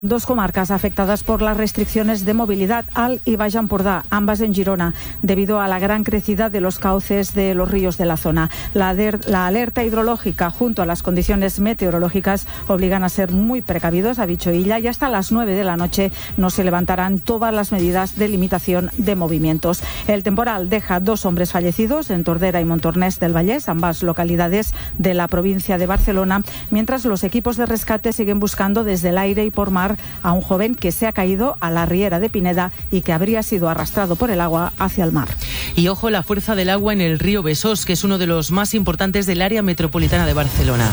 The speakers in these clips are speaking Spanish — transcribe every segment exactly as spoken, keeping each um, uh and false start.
Dos comarcas afectadas por las restricciones de movilidad, Alt y Baix Empordà, ambas en Girona, debido a la gran crecida de los cauces de los ríos de la zona. La, la alerta hidrológica junto a las condiciones meteorológicas obligan a ser muy precavidos, ha dicho Illa, y hasta las nueve de la noche no se levantarán todas las medidas de limitación de movimientos. El temporal deja dos hombres fallecidos en Tordera y Montornès del Vallès, ambas localidades de la provincia de Barcelona, mientras los equipos de rescate siguen buscando desde el aire y por mar a un joven que se ha caído a la riera de Pineda y que habría sido arrastrado por el agua hacia el mar. Y ojo la fuerza del agua en el río Besós, que es uno de los más importantes del área metropolitana de Barcelona.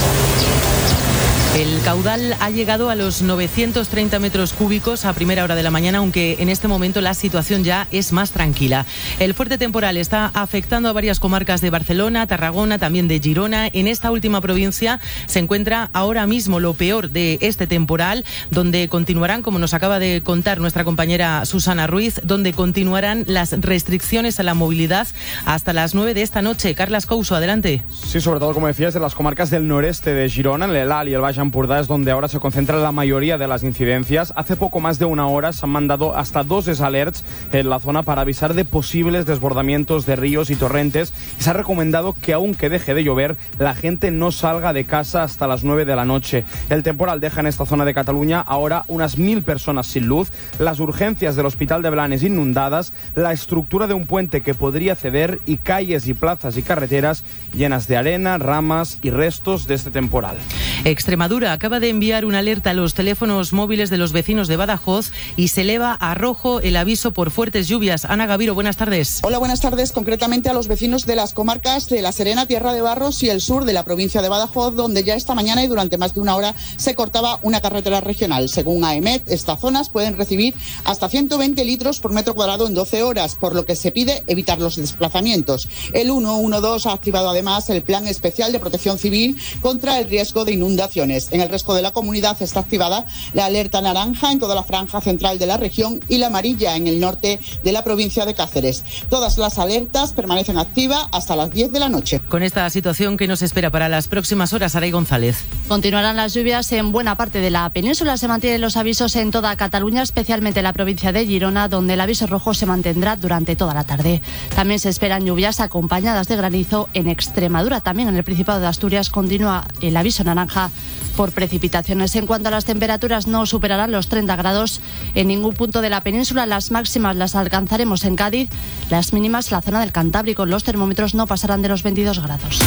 El caudal ha llegado a los novecientos treinta metros cúbicos a primera hora de la mañana, aunque en este momento la situación ya es más tranquila. El fuerte temporal está afectando a varias comarcas de Barcelona, Tarragona, también de Girona. En esta última provincia se encuentra ahora mismo lo peor de este temporal, donde continuarán, como nos acaba de contar nuestra compañera Susana Ruiz, donde continuarán las restricciones a la movilidad hasta las nueve de esta noche. Carlas Couso, adelante. Sí, sobre todo, como decías, en las comarcas del noreste de Girona, en el Alt y el Baix Empordà es donde ahora se concentra la mayoría de las incidencias. Hace poco más de una hora se han mandado hasta dos alerts en la zona para avisar de posibles desbordamientos de ríos y torrentes. Y se ha recomendado que aunque deje de llover, la gente no salga de casa hasta las nueve de la noche. El temporal deja en esta zona de Cataluña ahora unas mil personas sin luz, las urgencias del Hospital de Blanes inundadas, la estructura de un puente que podría ceder y calles y plazas y carreteras llenas de arena, ramas y restos de este temporal. Extremadura acaba de enviar una alerta a los teléfonos móviles de los vecinos de Badajoz y se eleva a rojo el aviso por fuertes lluvias. Ana Gaviro, buenas tardes. Hola, buenas tardes. Concretamente a los vecinos de las comarcas de La Serena, Tierra de Barros y el sur de la provincia de Badajoz, donde ya esta mañana y durante más de una hora se cortaba una carretera regional. Según AEMET, estas zonas pueden recibir hasta ciento veinte litros por metro cuadrado en doce horas, por lo que se pide evitar los desplazamientos. El ciento doce ha activado además el Plan Especial de Protección Civil contra el riesgo de inundaciones. En el resto de la comunidad está activada la alerta naranja en toda la franja central de la región y la amarilla en el norte de la provincia de Cáceres. Todas las alertas permanecen activas hasta las diez de la noche. Con esta situación, ¿qué nos espera para las próximas horas, Aray González? Continuarán las lluvias en buena parte de la península. Se mantienen los avisos en toda Cataluña, especialmente en la provincia de Girona, donde el aviso rojo se mantendrá durante toda la tarde. También se esperan lluvias acompañadas de granizo en Extremadura. También en el Principado de Asturias continúa el aviso naranja por precipitaciones. En cuanto a las temperaturas, no superarán los treinta grados en ningún punto de la península. Las máximas las alcanzaremos en Cádiz, las mínimas en la zona del Cantábrico. Los termómetros no pasarán de los veintidós grados.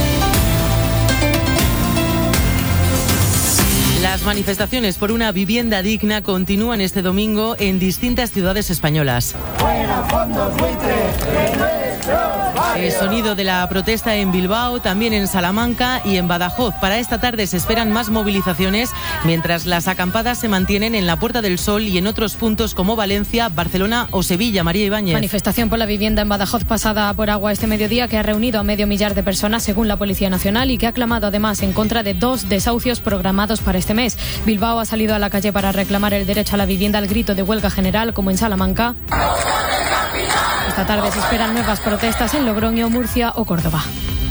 Las manifestaciones por una vivienda digna continúan este domingo en distintas ciudades españolas. ¡Fuera fondos buitres de nuestros barrios! El sonido de la protesta en Bilbao, también en Salamanca y en Badajoz. Para esta tarde se esperan más movilizaciones, mientras las acampadas se mantienen en la Puerta del Sol y en otros puntos como Valencia, Barcelona o Sevilla. María Ibáñez. Manifestación por la vivienda en Badajoz pasada por agua este mediodía, que ha reunido a medio millar de personas según la Policía Nacional y que ha clamado además en contra de dos desahucios programados para este mes. Bilbao ha salido a la calle para reclamar el derecho a la vivienda al grito de huelga general, como en Salamanca. Esta tarde se esperan nuevas protestas en Logroño, Murcia o Córdoba.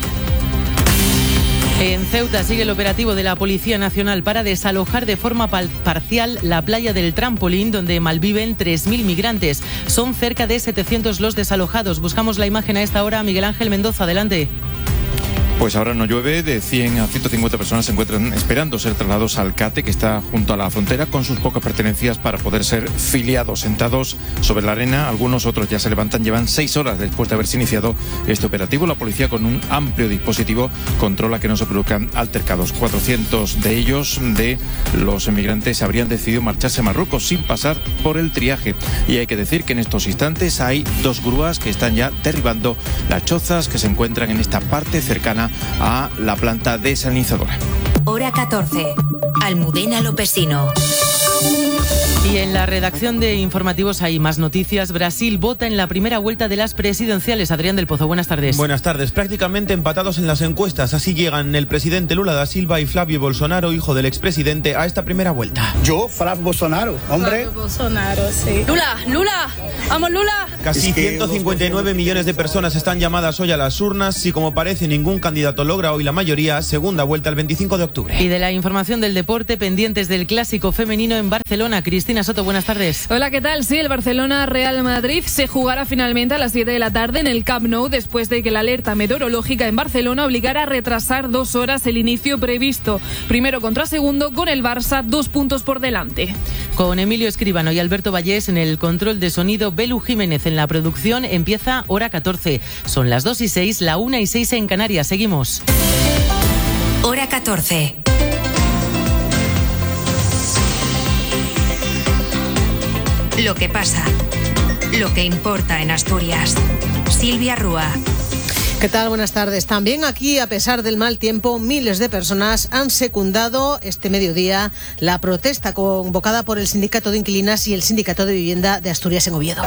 En Ceuta sigue el operativo de la Policía Nacional para desalojar de forma parcial la playa del Trampolín, donde malviven tres mil migrantes. Son cerca de setecientos los desalojados. Buscamos la imagen a esta hora. Miguel Ángel Mendoza, adelante. Pues ahora no llueve, de cien a ciento cincuenta personas se encuentran esperando ser trasladados al CATE, que está junto a la frontera, con sus pocas pertenencias para poder ser filiados. Sentados sobre la arena, algunos otros ya se levantan, llevan seis horas después de haberse iniciado este operativo. La policía, con un amplio dispositivo, controla que no se produzcan altercados. cuatrocientos de ellos, de los emigrantes, habrían decidido marcharse a Marruecos sin pasar por el triaje. Y hay que decir que en estos instantes hay dos grúas que están ya derribando las chozas que se encuentran en esta parte cercana a la planta desalinizadora. Hora catorce. Almudena Lopesino. Y en la redacción de informativos hay más noticias. Brasil vota en la primera vuelta de las presidenciales. Adrián del Pozo, buenas tardes. Buenas tardes. Prácticamente empatados en las encuestas. Así llegan el presidente Lula da Silva y Flavio Bolsonaro, hijo del expresidente, a esta primera vuelta. Yo, Flavio Bolsonaro, hombre. Flavio Bolsonaro, sí. Lula, Lula, vamos Lula. Casi Es que ciento cincuenta y nueve millones de personas están llamadas hoy a las urnas. Si como parece ningún candidato logra hoy la mayoría, segunda vuelta el veinticinco de octubre. Y de la información del deporte, pendientes del clásico femenino en Barcelona. Cristina Soto, buenas tardes. Hola, ¿qué tal? Sí, el Barcelona-Real Madrid se jugará finalmente a las siete de la tarde en el Camp Nou después de que la alerta meteorológica en Barcelona obligara a retrasar dos horas el inicio previsto. Primero contra segundo, con el Barça dos puntos por delante. Con Emilio Escribano y Alberto Vallés en el control de sonido, Belu Jiménez en la producción. Empieza hora catorce. Son las dos y seis, la una y seis en Canarias. Seguimos. Hora catorce. Lo que pasa, lo que importa en Asturias. Silvia Rúa. ¿Qué tal? Buenas tardes. También aquí, a pesar del mal tiempo, miles de personas han secundado este mediodía la protesta convocada por el Sindicato de Inquilinas y el Sindicato de Vivienda de Asturias en Oviedo.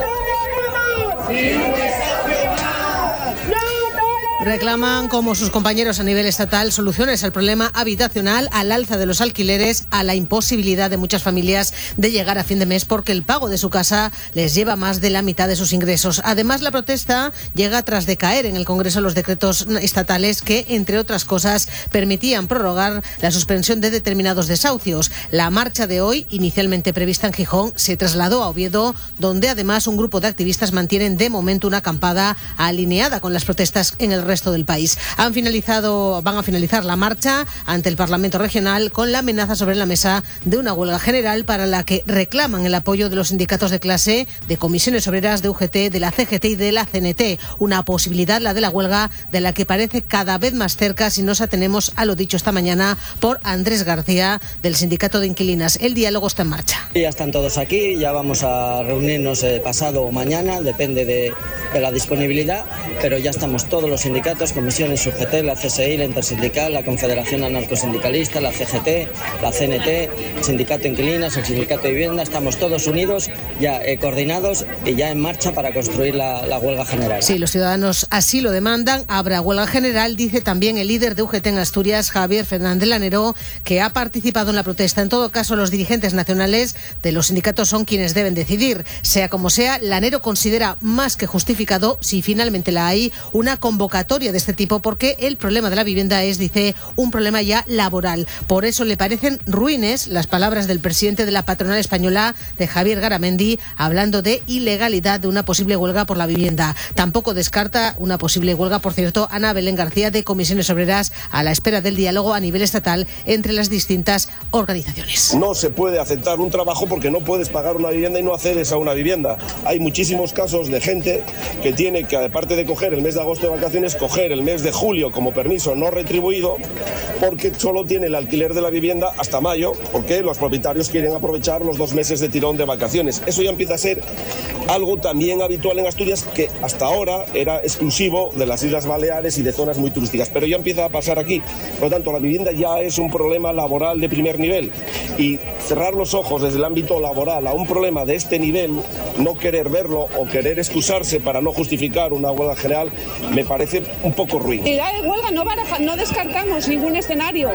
Reclaman, como sus compañeros a nivel estatal, soluciones al problema habitacional, al alza de los alquileres, a la imposibilidad de muchas familias de llegar a fin de mes porque el pago de su casa les lleva más de la mitad de sus ingresos. Además, la protesta llega tras de caer en el Congreso los decretos estatales que, entre otras cosas, permitían prorrogar la suspensión de determinados desahucios. La marcha de hoy, inicialmente prevista en Gijón, se trasladó a Oviedo, donde además un grupo de activistas mantienen de momento una acampada alineada con las protestas en el resto del país. Han finalizado, van a finalizar la marcha ante el Parlamento Regional con la amenaza sobre la mesa de una huelga general para la que reclaman el apoyo de los sindicatos de clase, de comisiones obreras, de U G T, de la C G T y de la C N T. Una posibilidad, la de la huelga, de la que parece cada vez más cerca si nos atenemos a lo dicho esta mañana por Andrés García del Sindicato de Inquilinas. El diálogo está en marcha. Ya están todos aquí, ya vamos a reunirnos eh, pasado o mañana, depende de, de la disponibilidad, pero ya estamos todos los sindicatos, comisiones U G T, la C S I, la Intersindical, la Confederación Anarcosindicalista, la C G T, la C N T, Sindicato de Inquilinas, el Sindicato de Vivienda. Estamos todos unidos, ya eh, coordinados y ya en marcha para construir la, la huelga general. Sí, los ciudadanos así lo demandan. Habrá huelga general, dice también el líder de U G T en Asturias, Javier Fernández Lanero, que ha participado en la protesta. En todo caso, los dirigentes nacionales de los sindicatos son quienes deben decidir. Sea como sea, Lanero considera más que justificado, si finalmente la hay, una convocatoria de este tipo, porque el problema de la vivienda es, dice, un problema ya laboral. Por eso le parecen ruines las palabras del presidente de la patronal española, de Javier Garamendi, hablando de ilegalidad de una posible huelga por la vivienda. Tampoco descarta una posible huelga, por cierto, Ana Belén García, de Comisiones Obreras, a la espera del diálogo a nivel estatal entre las distintas organizaciones. No se puede aceptar un trabajo porque no puedes pagar una vivienda y no accedes a una vivienda. Hay muchísimos casos de gente que tiene que, aparte de coger el mes de agosto de vacaciones, coger el mes de julio como permiso no retribuido porque solo tiene el alquiler de la vivienda hasta mayo, porque los propietarios quieren aprovechar los dos meses de tirón de vacaciones. Eso ya empieza a ser algo también habitual en Asturias, que hasta ahora era exclusivo de las Islas Baleares y de zonas muy turísticas, pero ya empieza a pasar aquí. Por lo tanto, la vivienda ya es un problema laboral de primer nivel, y cerrar los ojos desde el ámbito laboral a un problema de este nivel, no querer verlo o querer excusarse para no justificar una huelga general, me parece un poco ruin. Y la huelga no baraja, no descartamos ningún escenario.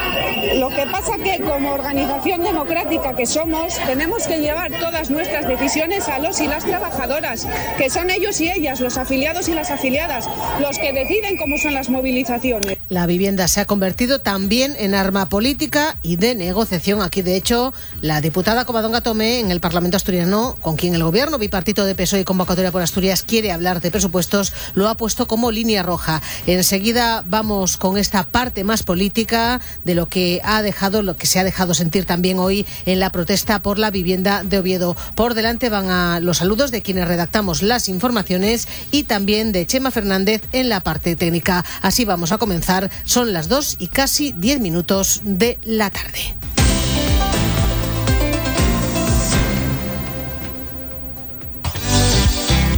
Lo que pasa que como organización democrática que somos, tenemos que llevar todas nuestras decisiones a los y las trabajadoras, que son ellos y ellas, los afiliados y las afiliadas, los que deciden cómo son las movilizaciones. La vivienda se ha convertido también en arma política y de negociación. Aquí, de hecho, la diputada Covadonga Tomé, en el Parlamento asturiano, con quien el gobierno bipartito de P S O E y Convocatoria por Asturias quiere hablar de presupuestos, lo ha puesto como línea roja. Enseguida vamos con esta parte más política de lo que ha dejado, lo que se ha dejado sentir también hoy en la protesta por la vivienda de Oviedo. Por delante van a los saludos de quienes redactamos las informaciones y también de Chema Fernández en la parte técnica. Así vamos a comenzar. Son las dos y casi diez minutos de la tarde.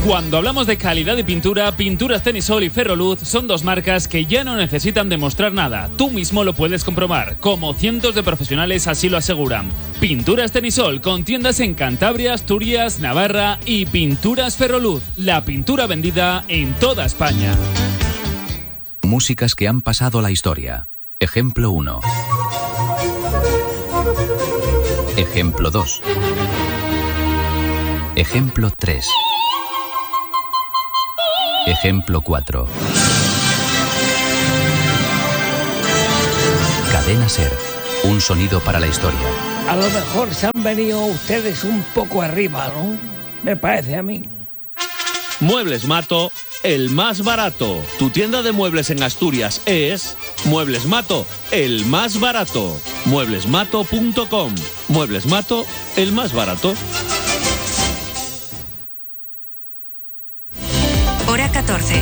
Cuando hablamos de calidad de pintura, Pinturas Tenisol y Ferroluz son dos marcas que ya no necesitan demostrar nada. Tú mismo lo puedes comprobar, como cientos de profesionales así lo aseguran. Pinturas Tenisol con tiendas en Cantabria, Asturias, Navarra y Pinturas Ferroluz, la pintura vendida en toda España. Músicas que han pasado la historia. Ejemplo uno. Ejemplo dos. Ejemplo tres. Ejemplo cuatro. Cadena SER. Un sonido para la historia. A lo mejor se han venido ustedes un poco arriba, ¿no? Me parece a mí. Muebles Mato, el más barato. Tu tienda de muebles en Asturias es Muebles Mato, el más barato. muebles mato punto com. Muebles Mato, el más barato. Hora catorce.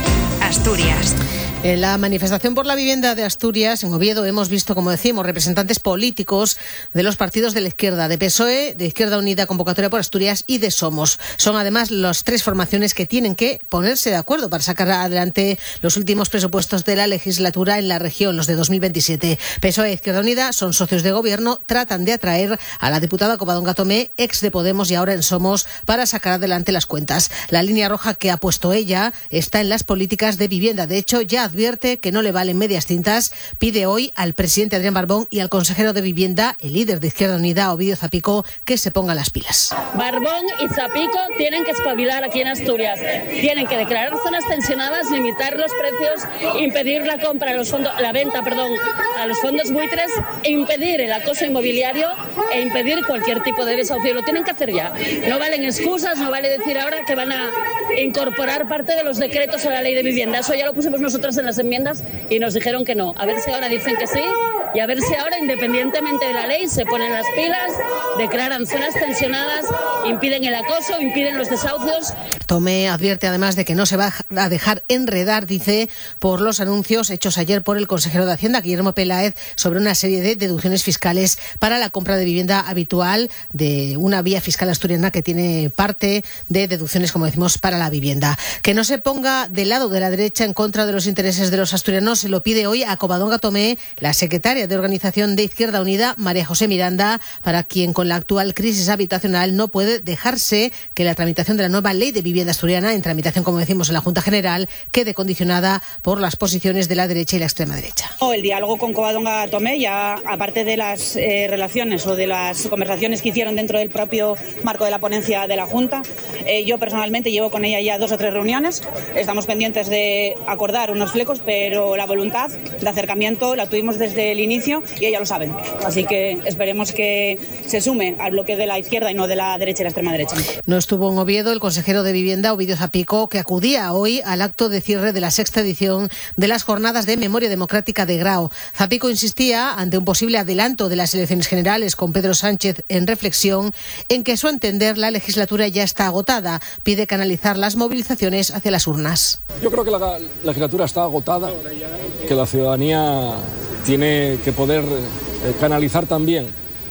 Asturias. En la manifestación por la vivienda de Asturias, en Oviedo, hemos visto, como decimos, representantes políticos de los partidos de la izquierda, de P S O E, de Izquierda Unida, Convocatoria por Asturias y de Somos. Son además las tres formaciones que tienen que ponerse de acuerdo para sacar adelante los últimos presupuestos de la legislatura en la región, los de dos mil veintisiete. P S O E e Izquierda Unida son socios de gobierno, tratan de atraer a la diputada Covadonga Tomé, ex de Podemos y ahora en Somos, para sacar adelante las cuentas. La línea roja que ha puesto ella está en las políticas de vivienda. De hecho, ya advierte que no le valen medias tintas. Pide hoy al presidente Adrián Barbón y al consejero de Vivienda, el líder de Izquierda Unida, Ovidio Zapico, que se pongan las pilas. Barbón y Zapico tienen que espabilar aquí en Asturias. Tienen que declarar zonas tensionadas, limitar los precios, impedir la compra, a los fondos, la venta, perdón, a los fondos buitres, e impedir el acoso inmobiliario e impedir cualquier tipo de desahucio. Lo tienen que hacer ya. No valen excusas, no vale decir ahora que van a incorporar parte de los decretos a la ley de vivienda. Eso ya lo pusimos nosotros en las enmiendas y nos dijeron que no. A ver si ahora dicen que sí y a ver si ahora, independientemente de la ley, se ponen las pilas, declaran zonas tensionadas, impiden el acoso, impiden los desahucios. Tomé advierte además de que no se va a dejar enredar, dice, por los anuncios hechos ayer por el consejero de Hacienda, Guillermo Peláez, sobre una serie de deducciones fiscales para la compra de vivienda habitual, de una vía fiscal asturiana que tiene parte de deducciones, como decimos, para la vivienda. Que no se ponga del lado de la derecha en contra de los intereses de los asturianos se lo pide hoy a Covadonga Tomé, la secretaria de Organización de Izquierda Unida, María José Miranda, para quien con la actual crisis habitacional no puede dejarse que la tramitación de la nueva ley de vivienda asturiana, en tramitación, como decimos, en la Junta General, quede condicionada por las posiciones de la derecha y la extrema derecha. El diálogo con Covadonga Tomé, ya aparte de las eh, relaciones o de las conversaciones que hicieron dentro del propio marco de la ponencia de la Junta, eh, yo personalmente llevo con ella ya dos o tres reuniones. Estamos pendientes de acordar unos flecos, pero la voluntad de acercamiento la tuvimos desde el inicio y ella lo sabe. Así que esperemos que se sume al bloque de la izquierda y no de la derecha y la extrema derecha. No estuvo en Oviedo el consejero de Vivienda, Ovidio Zapico, que acudía hoy al acto de cierre de la sexta edición de las Jornadas de Memoria Democrática de Grao. Zapico insistía, ante un posible adelanto de las elecciones generales con Pedro Sánchez en reflexión, en que a su entender la legislatura ya está agotada. Pide canalizar las movilizaciones hacia las urnas. Yo creo que la legislatura está agotada, que la ciudadanía tiene que poder canalizar también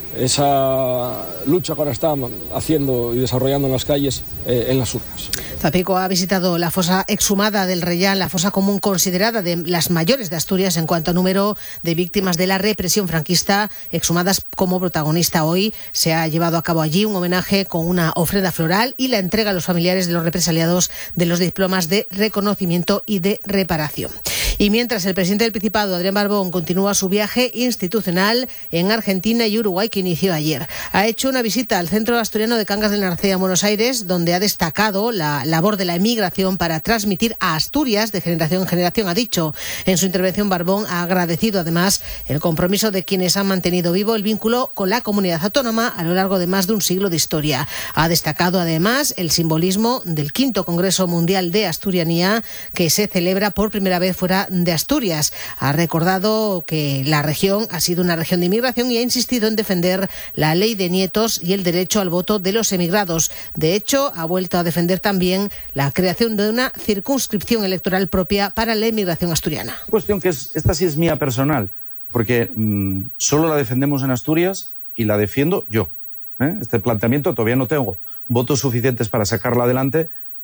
esa lucha que ahora está haciendo y desarrollando en las calles, eh, en las urnas. Zapico ha visitado la fosa exhumada del Reyán, la fosa común considerada de las mayores de Asturias en cuanto a número de víctimas de la represión franquista, exhumadas como protagonista. Hoy se ha llevado a cabo allí un homenaje con una ofrenda floral y la entrega a los familiares de los represaliados de los diplomas de reconocimiento y de reparación. Y mientras el presidente del Principado, Adrián Barbón, continúa su viaje institucional en Argentina y Uruguay, que inició ayer. Ha hecho una visita al centro asturiano de Cangas del Narcea en Buenos Aires, donde ha destacado la labor de la emigración para transmitir a Asturias de generación en generación, ha dicho. En su intervención, Barbón ha agradecido además el compromiso de quienes han mantenido vivo el vínculo con la comunidad autónoma a lo largo de más de un siglo de historia. Ha destacado además el simbolismo del quinto Congreso Mundial de Asturianía, que se celebra por primera vez fuera de Asturias. Ha recordado que la región ha sido una región de inmigración y ha insistido en defender la ley de nietos y el derecho al voto de los emigrados. De hecho, ha vuelto a defender también la creación de una circunscripción electoral propia para la inmigración asturiana. Cuestión que es, esta sí es mía personal, porque mmm, solo la defendemos en Asturias y la defiendo yo. ¿eh? Este planteamiento todavía no tengo votos suficientes para sacarla adelante,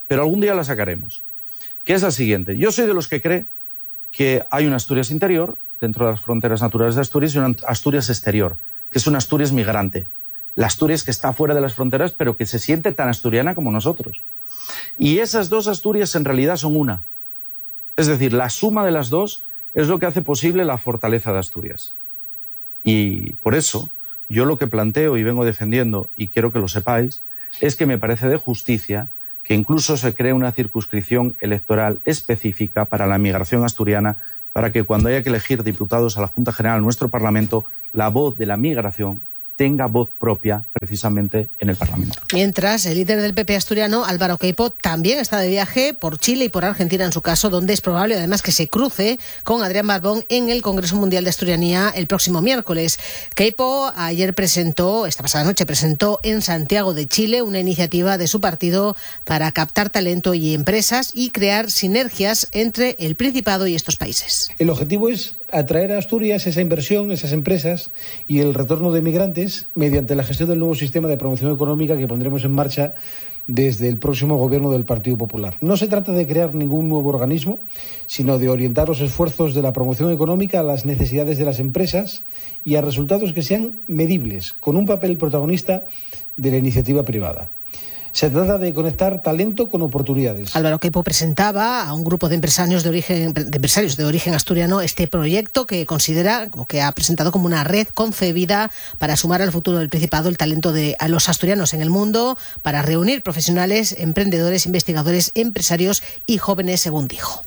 pero algún día la sacaremos, que es la siguiente. Yo soy de los que cree que hay una Asturias interior, dentro de las fronteras naturales de Asturias, y una Asturias exterior, que es una Asturias migrante. La Asturias que está fuera de las fronteras, pero que se siente tan asturiana como nosotros. Y esas dos Asturias en realidad son una. Es decir, la suma de las dos es lo que hace posible la fortaleza de Asturias. Y por eso, yo lo que planteo y vengo defendiendo, y quiero que lo sepáis, es que me parece de justicia que incluso se cree una circunscripción electoral específica para la migración asturiana, para que cuando haya que elegir diputados a la Junta General de nuestro Parlamento, la voz de la migración tenga voz propia precisamente en el Parlamento. Mientras, el líder del P P asturiano, Álvaro Queipo, también está de viaje por Chile y por Argentina en su caso, donde es probable además que se cruce con Adrián Barbón en el Congreso Mundial de Asturianía el próximo miércoles. Queipo ayer presentó, esta pasada noche presentó en Santiago de Chile una iniciativa de su partido para captar talento y empresas y crear sinergias entre el Principado y estos países. El objetivo es atraer a Asturias esa inversión, esas empresas y el retorno de migrantes mediante la gestión del nuevo sistema de promoción económica que pondremos en marcha desde el próximo gobierno del Partido Popular. No se trata de crear ningún nuevo organismo, sino de orientar los esfuerzos de la promoción económica a las necesidades de las empresas y a resultados que sean medibles, con un papel protagonista de la iniciativa privada. Se trata de conectar talento con oportunidades. Álvaro Queipo presentaba a un grupo de empresarios de origen, de empresarios de origen asturiano este proyecto que considera o que ha presentado como una red concebida para sumar al futuro del Principado el talento de a los asturianos en el mundo, para reunir profesionales, emprendedores, investigadores, empresarios y jóvenes, según dijo.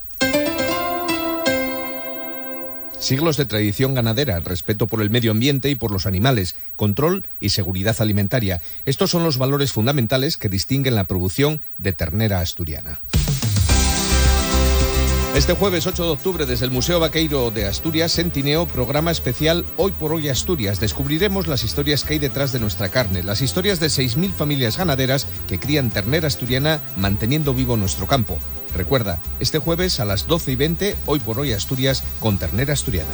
Siglos de tradición ganadera, respeto por el medio ambiente y por los animales, control y seguridad alimentaria. Estos son los valores fundamentales que distinguen la producción de ternera asturiana. Este jueves ocho de octubre, desde el Museo Vaqueiro de Asturias, Sentineo, programa especial Hoy por Hoy Asturias. Descubriremos las historias que hay detrás de nuestra carne, las historias de seis mil familias ganaderas que crían ternera asturiana manteniendo vivo nuestro campo. Recuerda, este jueves a las doce y veinte, Hoy por Hoy Asturias, con ternera asturiana.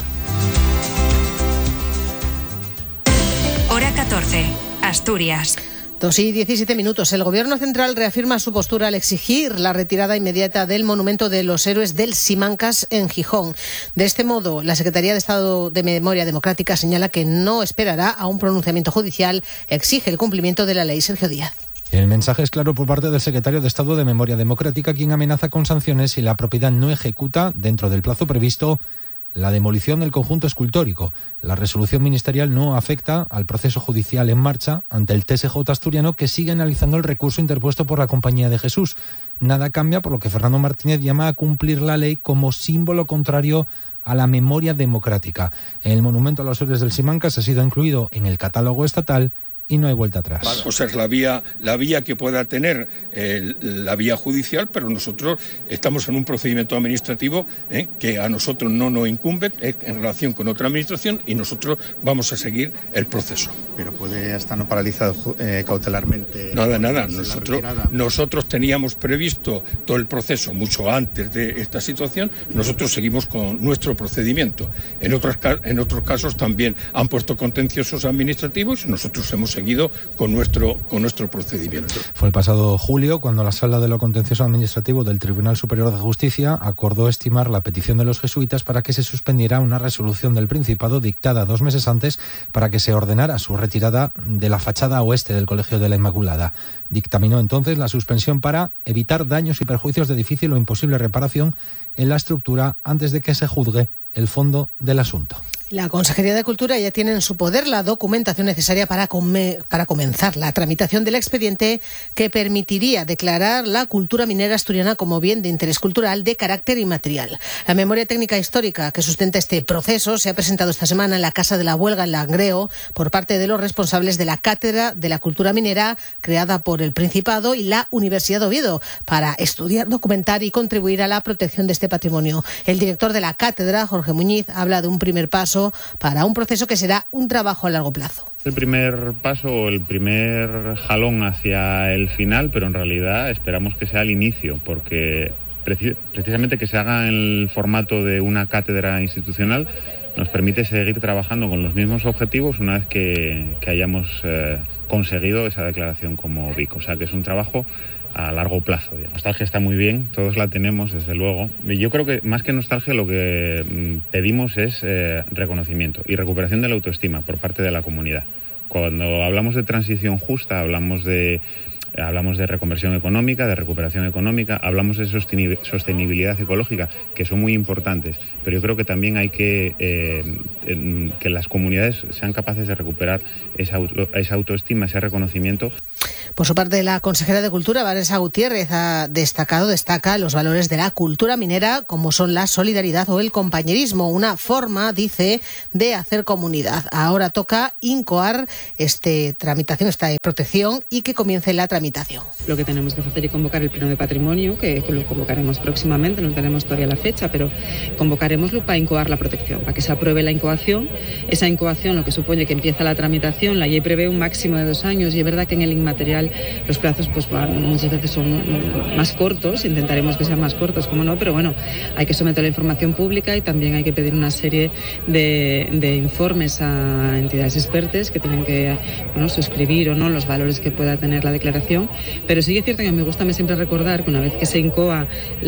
Hora catorce, Asturias. Dos y diecisiete minutos. El Gobierno central reafirma su postura al exigir la retirada inmediata del monumento de los héroes del Simancas en Gijón. De este modo, la Secretaría de Estado de Memoria Democrática señala que no esperará a un pronunciamiento judicial. Exige el cumplimiento de la ley. Sergio Díaz. El mensaje es claro por parte del secretario de Estado de Memoria Democrática, quien amenaza con sanciones si la propiedad no ejecuta, dentro del plazo previsto, la demolición del conjunto escultórico. La resolución ministerial no afecta al proceso judicial en marcha ante el T S J asturiano, que sigue analizando el recurso interpuesto por la Compañía de Jesús. Nada cambia, por lo que Fernando Martínez llama a cumplir la ley como símbolo contrario a la memoria democrática. El monumento a los héroes del Simancas ha sido incluido en el catálogo estatal y no hay vuelta atrás. O sea, es la vía, la vía que pueda tener eh, la vía judicial, pero nosotros estamos en un procedimiento administrativo eh, que a nosotros no nos incumbe eh, en relación con otra administración, y nosotros vamos a seguir el proceso. Pero puede estar no paralizado eh, cautelarmente. Nada, nada. Nosotros, nosotros teníamos previsto todo el proceso mucho antes de esta situación. Nosotros seguimos con nuestro procedimiento. En otros, en otros casos también han puesto contenciosos administrativos. Nosotros hemos seguido con nuestro, con nuestro procedimiento. Fue el pasado julio cuando la Sala de lo Contencioso Administrativo del Tribunal Superior de Justicia acordó estimar la petición de los jesuitas para que se suspendiera una resolución del Principado dictada dos meses antes para que se ordenara su retirada de la fachada oeste del Colegio de la Inmaculada. Dictaminó entonces la suspensión para evitar daños y perjuicios de difícil o imposible reparación en la estructura antes de que se juzgue el fondo del asunto. La Consejería de Cultura ya tiene en su poder la documentación necesaria para, come, para comenzar la tramitación del expediente que permitiría declarar la cultura minera asturiana como bien de interés cultural de carácter inmaterial. La memoria técnica histórica que sustenta este proceso se ha presentado esta semana en la Casa de la Huelga en Langreo por parte de los responsables de la Cátedra de la Cultura Minera creada por el Principado y la Universidad de Oviedo para estudiar, documentar y contribuir a la protección de este patrimonio. El director de la cátedra, Jorge Muñiz, habla de un primer paso para un proceso que será un trabajo a largo plazo. El primer paso o el primer jalón hacia el final, pero en realidad esperamos que sea el inicio, porque precisamente que se haga en el formato de una cátedra institucional nos permite seguir trabajando con los mismos objetivos una vez que, que hayamos eh, conseguido esa declaración como B I C. O sea que es un trabajo a largo plazo. La nostalgia está muy bien, todos la tenemos, desde luego. Yo creo que más que nostalgia lo que pedimos es eh, reconocimiento y recuperación de la autoestima por parte de la comunidad. Cuando hablamos de transición justa, hablamos de Hablamos de reconversión económica, de recuperación económica, hablamos de sostenibilidad ecológica, que son muy importantes, pero yo creo que también hay que eh, que las comunidades sean capaces de recuperar esa, auto, esa autoestima, ese reconocimiento. Por su parte, la consejera de Cultura, Vanessa Gutiérrez, ha destacado, destaca los valores de la cultura minera, como son la solidaridad o el compañerismo, una forma, dice, de hacer comunidad. Ahora toca incoar este tramitación, esta protección, y que comience la tramitación. Lo que tenemos que hacer es convocar el Pleno de Patrimonio, que lo convocaremos próximamente, no tenemos todavía la fecha, pero convocaremoslo para incoar la protección, para que se apruebe la incoación. Esa incoación, lo que supone que empieza la tramitación, la ley prevé un máximo de dos años, y es verdad que en el inmaterial los plazos pues muchas veces son más cortos, intentaremos que sean más cortos, como no, pero bueno, hay que someter la información pública y también hay que pedir una serie de, de informes a entidades expertas que tienen que, bueno, suscribir o no los valores que pueda tener la declaración, pero sí que es cierto que me gusta me siempre recordar que una vez que se incoa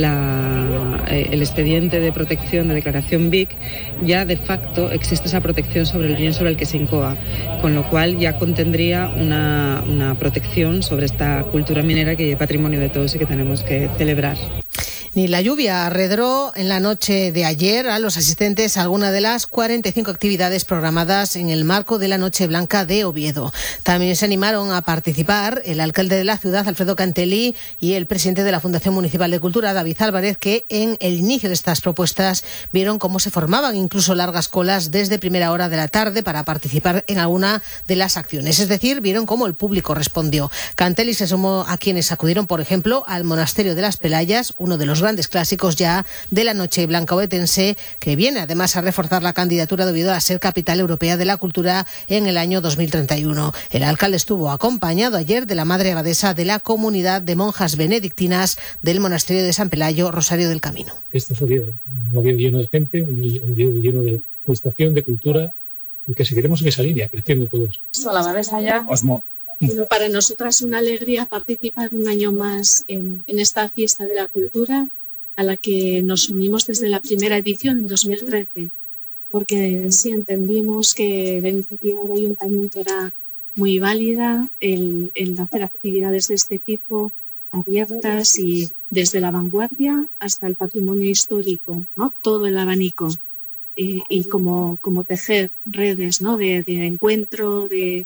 la, eh, el expediente de protección de declaración B I C, ya de facto existe esa protección sobre el bien sobre el que se incoa, con lo cual ya contendría una, una protección sobre esta cultura minera que es patrimonio de todos y que tenemos que celebrar. Ni la lluvia arredró en la noche de ayer a los asistentes a alguna de las cuarenta y cinco actividades programadas en el marco de la Noche Blanca de Oviedo. También se animaron a participar el alcalde de la ciudad, Alfredo Cantelí, y el presidente de la Fundación Municipal de Cultura, David Álvarez, que en el inicio de estas propuestas vieron cómo se formaban incluso largas colas desde primera hora de la tarde para participar en alguna de las acciones. Es decir, vieron cómo el público respondió. Cantelí se sumó a quienes acudieron, por ejemplo, al Monasterio de las Pelayas, uno de los grandes clásicos ya de la Noche Blanca ovetense, que viene además a reforzar la candidatura de Oviedo a ser capital europea de la cultura en el año dos mil treinta y uno. El alcalde estuvo acompañado ayer de la madre abadesa de la comunidad de monjas benedictinas del Monasterio de San Pelayo, Rosario del Camino. Esto es Oviedo, un Oviedo lleno de gente, un Oviedo lleno de estación, de cultura, y que seguiremos en esa línea, creciendo todos. A la abadesa ya. Osmo. Bueno, para nosotras es una alegría participar un año más en, en esta fiesta de la cultura, a la que nos unimos desde la primera edición en dos mil trece, porque sí entendimos que la iniciativa del ayuntamiento era muy válida, el, el hacer actividades de este tipo abiertas y desde la vanguardia hasta el patrimonio histórico, ¿no? Todo el abanico, y, y como, como tejer redes, ¿no? de, de encuentro, de,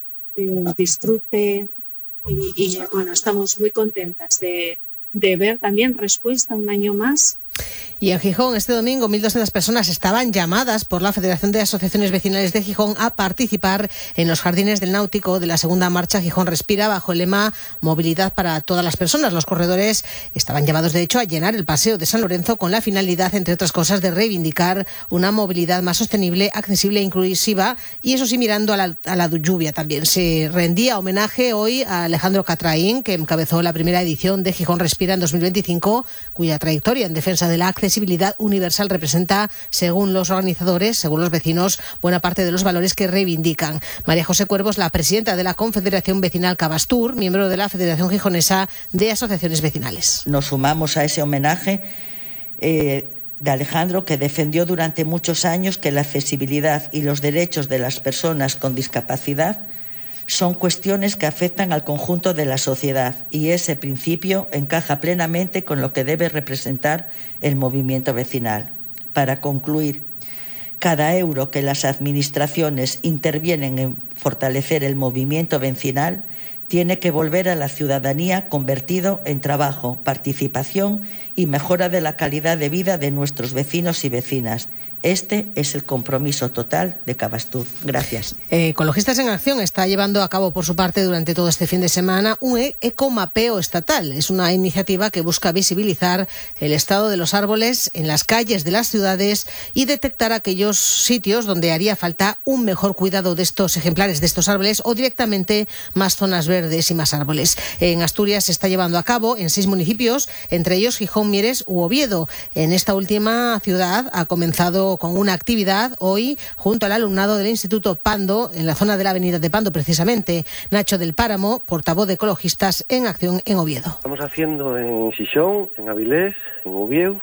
de disfrute, y, y bueno, estamos muy contentas de de ver también respuesta un año más. Y en Gijón, este domingo, mil doscientas personas estaban llamadas por la Federación de Asociaciones Vecinales de Gijón a participar en los Jardines del Náutico de la segunda marcha Gijón Respira, bajo el lema Movilidad para todas las personas. Los corredores estaban llamados, de hecho, a llenar el Paseo de San Lorenzo con la finalidad, entre otras cosas, de reivindicar una movilidad más sostenible, accesible e inclusiva, y eso sí, mirando a la, a la lluvia también. Se rendía homenaje hoy a Alejandro Catraín, que encabezó la primera edición de Gijón Respira en dos mil veinticinco, cuya trayectoria en defensa de la accesibilidad universal representa, según los organizadores, según los vecinos, buena parte de los valores que reivindican. María José Cuervos, la presidenta de la Confederación Vecinal Cabastur, miembro de la Federación Gijonesa de Asociaciones Vecinales. Nos sumamos a ese homenaje eh, de Alejandro, que defendió durante muchos años que la accesibilidad y los derechos de las personas con discapacidad son cuestiones que afectan al conjunto de la sociedad, y ese principio encaja plenamente con lo que debe representar el movimiento vecinal. Para concluir, cada euro que las administraciones intervienen en fortalecer el movimiento vecinal tiene que volver a la ciudadanía convertido en trabajo, participación y mejora de la calidad de vida de nuestros vecinos y vecinas. Este es el compromiso total de Cabastur. Gracias. Eh, Ecologistas en Acción está llevando a cabo por su parte durante todo este fin de semana un ecomapeo estatal. Es una iniciativa que busca visibilizar el estado de los árboles en las calles de las ciudades y detectar aquellos sitios donde haría falta un mejor cuidado de estos ejemplares de estos árboles, o directamente más zonas verdes y más árboles. En Asturias se está llevando a cabo en seis municipios, entre ellos Gijón, Mieres u Oviedo. En esta última ciudad ha comenzado contó con una actividad hoy junto al alumnado del Instituto Pando, en la zona de la avenida de Pando precisamente. Nacho del Páramo, portavoz de Ecologistas en Acción en Oviedo. Estamos haciendo en Xixón, en Avilés, en Oviedo,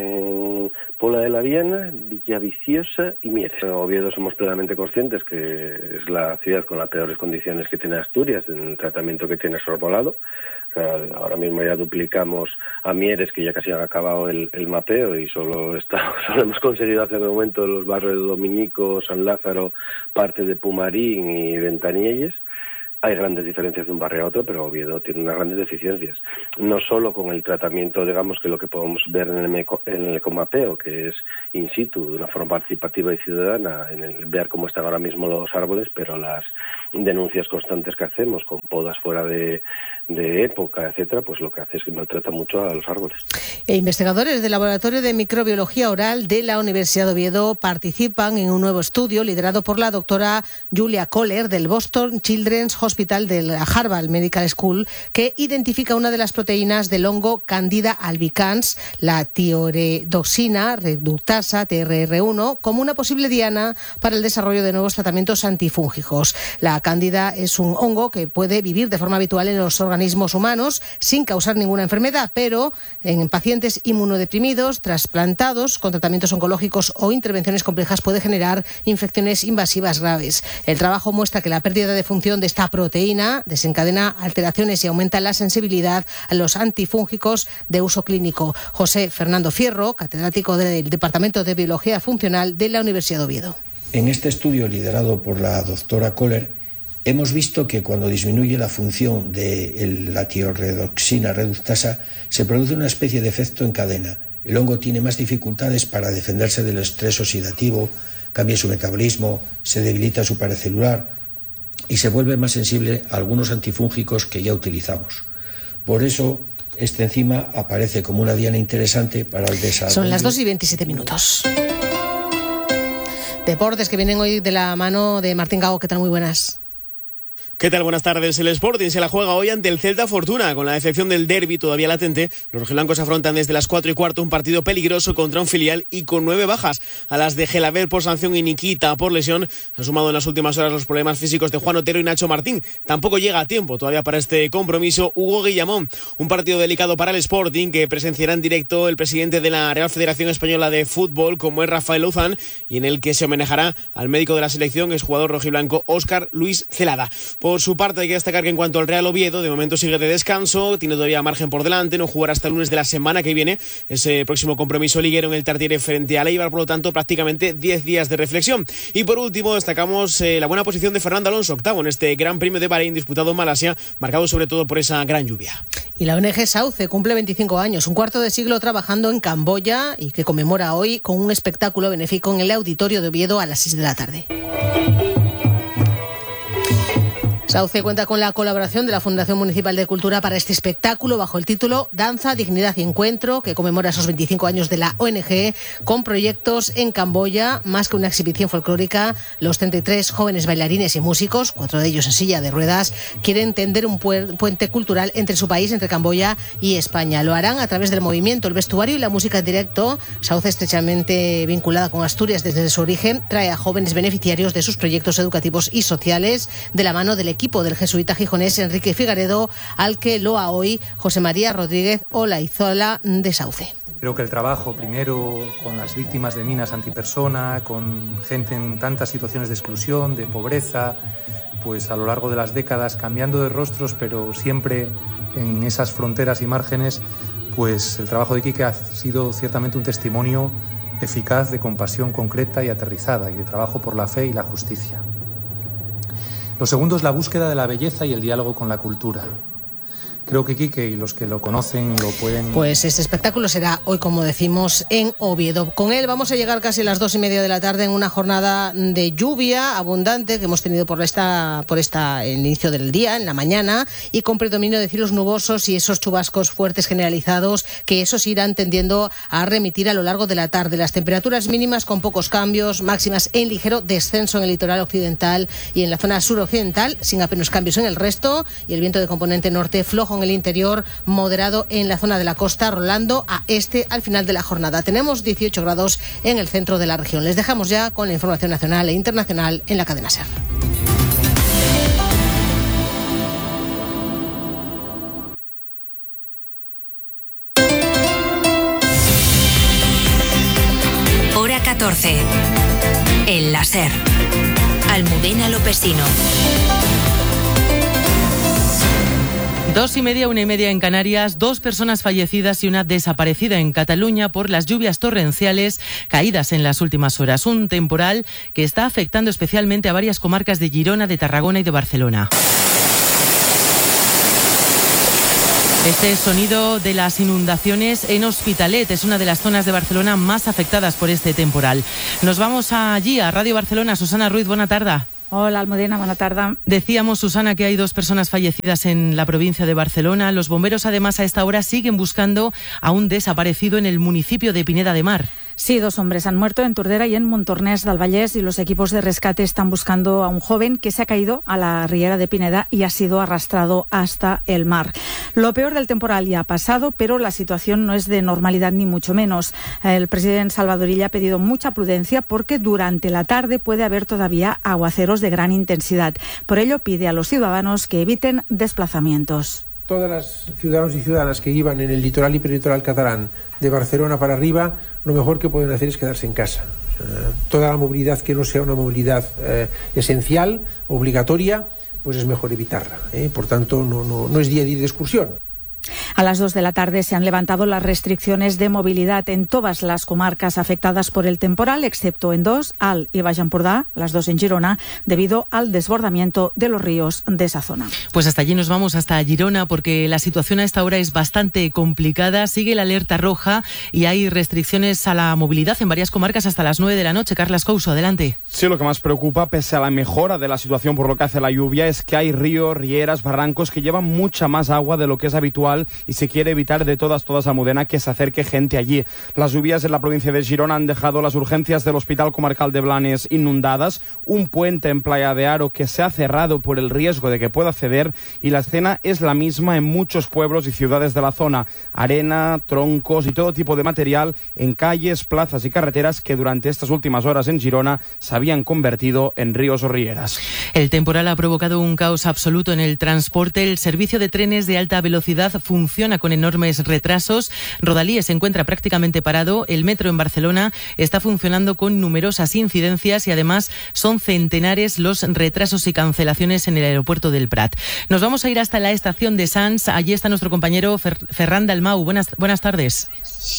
en Pola de la Viana, Villaviciosa y Mieres. En Oviedo somos plenamente conscientes que es la ciudad con las peores condiciones que tiene Asturias en el tratamiento que tiene sorbolado. O sea, ahora mismo ya duplicamos a Mieres, que ya casi han acabado el, el mapeo, y solo, está, solo hemos conseguido hacer de momento los barrios de Dominico, San Lázaro, parte de Pumarín y Ventanielles. Hay grandes diferencias de un barrio a otro, pero Oviedo tiene unas grandes deficiencias. No solo con el tratamiento, digamos, que lo que podemos ver en el, meco, en el ecomapeo, que es in situ, de una forma participativa y ciudadana, en el ver cómo están ahora mismo los árboles, pero las denuncias constantes que hacemos, con podas fuera de, de época, etcétera, pues lo que hace es que maltrata mucho a los árboles. E investigadores del Laboratorio de Microbiología Oral de la Universidad de Oviedo participan en un nuevo estudio liderado por la doctora Julia Kohler del Boston Children's Hospital de la Harvard Medical School, que identifica una de las proteínas del hongo Candida albicans, la tiroredoxina reductasa T R R uno, como una posible diana para el desarrollo de nuevos tratamientos antifúngicos. La Cándida es un hongo que puede vivir de forma habitual en los organismos humanos sin causar ninguna enfermedad, pero en pacientes inmunodeprimidos, trasplantados, con tratamientos oncológicos o intervenciones complejas puede generar infecciones invasivas graves. El trabajo muestra que la pérdida de función de esta proteína desencadena alteraciones y aumenta la sensibilidad a los antifúngicos de uso clínico. José Fernando Fierro, catedrático del Departamento de Biología Funcional de la Universidad de Oviedo. En este estudio liderado por la doctora Kohler, hemos visto que cuando disminuye la función de la tiroredoxina reductasa, se produce una especie de efecto en cadena. El hongo tiene más dificultades para defenderse del estrés oxidativo, cambia su metabolismo, se debilita su pared celular y se vuelve más sensible a algunos antifúngicos que ya utilizamos. Por eso, esta enzima aparece como una diana interesante para el desarrollo. Son las dos y veintisiete minutos. Deportes que vienen hoy de la mano de Martín Gago. ¿Qué tal? Muy buenas. ¿Qué tal? Buenas tardes. El Sporting se la juega hoy ante el Celta Fortuna. Con la decepción del derbi todavía latente, los rojiblancos afrontan desde las cuatro y cuarto un partido peligroso contra un filial y con nueve bajas. A las de Gelaber por sanción y Nikita por lesión se han sumado en las últimas horas los problemas físicos de Juan Otero y Nacho Martín. Tampoco llega a tiempo todavía para este compromiso Hugo Guillamón. Un partido delicado para el Sporting que presenciará en directo el presidente de la Real Federación Española de Fútbol, como es Rafael Lozán, y en el que se homenajará al médico de la selección, exjugador rojiblanco Óscar Luis Celada. Por su parte, hay que destacar que en cuanto al Real Oviedo, de momento sigue de descanso, tiene todavía margen por delante, no jugará hasta el lunes de la semana que viene ese próximo compromiso liguero en el Tartiere frente a Eibar, por lo tanto prácticamente diez días de reflexión. Y por último destacamos eh, la buena posición de Fernando Alonso, octavo en este Gran Premio de Bahrein disputado en Malasia, marcado sobre todo por esa gran lluvia. Y la O N G Sauce cumple veinticinco años, un cuarto de siglo trabajando en Camboya, y que conmemora hoy con un espectáculo benéfico en el Auditorio de Oviedo a las seis de la tarde. Sauce cuenta con la colaboración de la Fundación Municipal de Cultura para este espectáculo bajo el título Danza, Dignidad y Encuentro, que conmemora esos veinticinco años de la O N G, con proyectos en Camboya. Más que una exhibición folclórica, los treinta y tres jóvenes bailarines y músicos, cuatro de ellos en silla de ruedas, quieren tender un puente cultural entre su país, entre Camboya y España. Lo harán a través del movimiento, el vestuario y la música en directo. Sauce, estrechamente vinculada con Asturias desde su origen, trae a jóvenes beneficiarios de sus proyectos educativos y sociales de la mano del equipo equipo del jesuita gijonés Enrique Figaredo, al que loa hoy José María Rodríguez Olaizola de Sauce. Creo que el trabajo primero con las víctimas de minas antipersona, con gente en tantas situaciones de exclusión, de pobreza, pues a lo largo de las décadas cambiando de rostros, pero siempre en esas fronteras y márgenes, pues el trabajo de Quique ha sido ciertamente un testimonio eficaz de compasión concreta y aterrizada y de trabajo por la fe y la justicia. Lo segundo es la búsqueda de la belleza y el diálogo con la cultura. Creo que Quique y los que lo conocen lo pueden... Pues este espectáculo será hoy, como decimos, en Oviedo. Con él vamos a llegar casi a las dos y media de la tarde en una jornada de lluvia abundante que hemos tenido por esta, por esta el inicio del día, en la mañana, y con predominio de cielos nubosos y esos chubascos fuertes generalizados que esos irán tendiendo a remitir a lo largo de la tarde. Las temperaturas mínimas con pocos cambios, máximas en ligero descenso en el litoral occidental y en la zona suroccidental, sin apenas cambios en el resto, y el viento de componente norte flojo en el interior, moderado en la zona de la costa, rolando a este al final de la jornada. Tenemos dieciocho grados en el centro de la región. Les dejamos ya con la información nacional e internacional en la cadena SER. Hora catorce. El láser. Almudena Lopesino. Dos y media, una y media en Canarias, dos personas fallecidas y una desaparecida en Cataluña por las lluvias torrenciales caídas en las últimas horas. Un temporal que está afectando especialmente a varias comarcas de Girona, de Tarragona y de Barcelona. Este sonido de las inundaciones en Hospitalet es una de las zonas de Barcelona más afectadas por este temporal. Nos vamos allí, a Radio Barcelona. Susana Ruiz, buena tarde. Hola, Almudena, buena tarde. Decíamos, Susana, que hay dos personas fallecidas en la provincia de Barcelona. Los bomberos, además, a esta hora siguen buscando a un desaparecido en el municipio de Pineda de Mar. Sí, dos hombres han muerto en Tordera y en Montornès del Vallès, y los equipos de rescate están buscando a un joven que se ha caído a la riera de Pineda y ha sido arrastrado hasta el mar. Lo peor del temporal ya ha pasado, pero la situación no es de normalidad ni mucho menos. El presidente Salvador Illa ha pedido mucha prudencia porque durante la tarde puede haber todavía aguaceros de gran intensidad. Por ello pide a los ciudadanos que eviten desplazamientos. Todas las ciudadanos y ciudadanas que vivan en el litoral y peritoral catalán, de Barcelona para arriba, lo mejor que pueden hacer es quedarse en casa. Eh, toda la movilidad que no sea una movilidad eh, esencial, obligatoria, pues es mejor evitarla. ¿eh? Por tanto, no, no, no es día de ir de excursión. A las dos de la tarde se han levantado las restricciones de movilidad en todas las comarcas afectadas por el temporal, excepto en dos, Alt y Baix Empordà, las dos en Girona, debido al desbordamiento de los ríos de esa zona. Pues hasta allí nos vamos, hasta Girona, porque la situación a esta hora es bastante complicada. Sigue la alerta roja y hay restricciones a la movilidad en varias comarcas hasta las nueve de la noche. Carlas Couso, adelante. Sí, lo que más preocupa, pese a la mejora de la situación por lo que hace la lluvia, es que hay ríos, rieras, barrancos que llevan mucha más agua de lo que es habitual y se quiere evitar de todas, todas, Almudena, que se acerque gente allí. Las lluvias en la provincia de Girona han dejado las urgencias del Hospital Comarcal de Blanes inundadas, un puente en Playa de Aro que se ha cerrado por el riesgo de que pueda ceder, y la escena es la misma en muchos pueblos y ciudades de la zona. Arena, troncos y todo tipo de material en calles, plazas y carreteras que durante estas últimas horas en Girona se habían convertido en ríos o rieras. El temporal ha provocado un caos absoluto en el transporte. El servicio de trenes de alta velocidad funciona con enormes retrasos. Rodalíes se encuentra prácticamente parado. El metro en Barcelona está funcionando con numerosas incidencias y además son centenares los retrasos y cancelaciones en el aeropuerto del Prat. Nos vamos a ir hasta la estación de Sants. Allí está nuestro compañero Fer- Ferran Dalmau. Buenas, buenas tardes.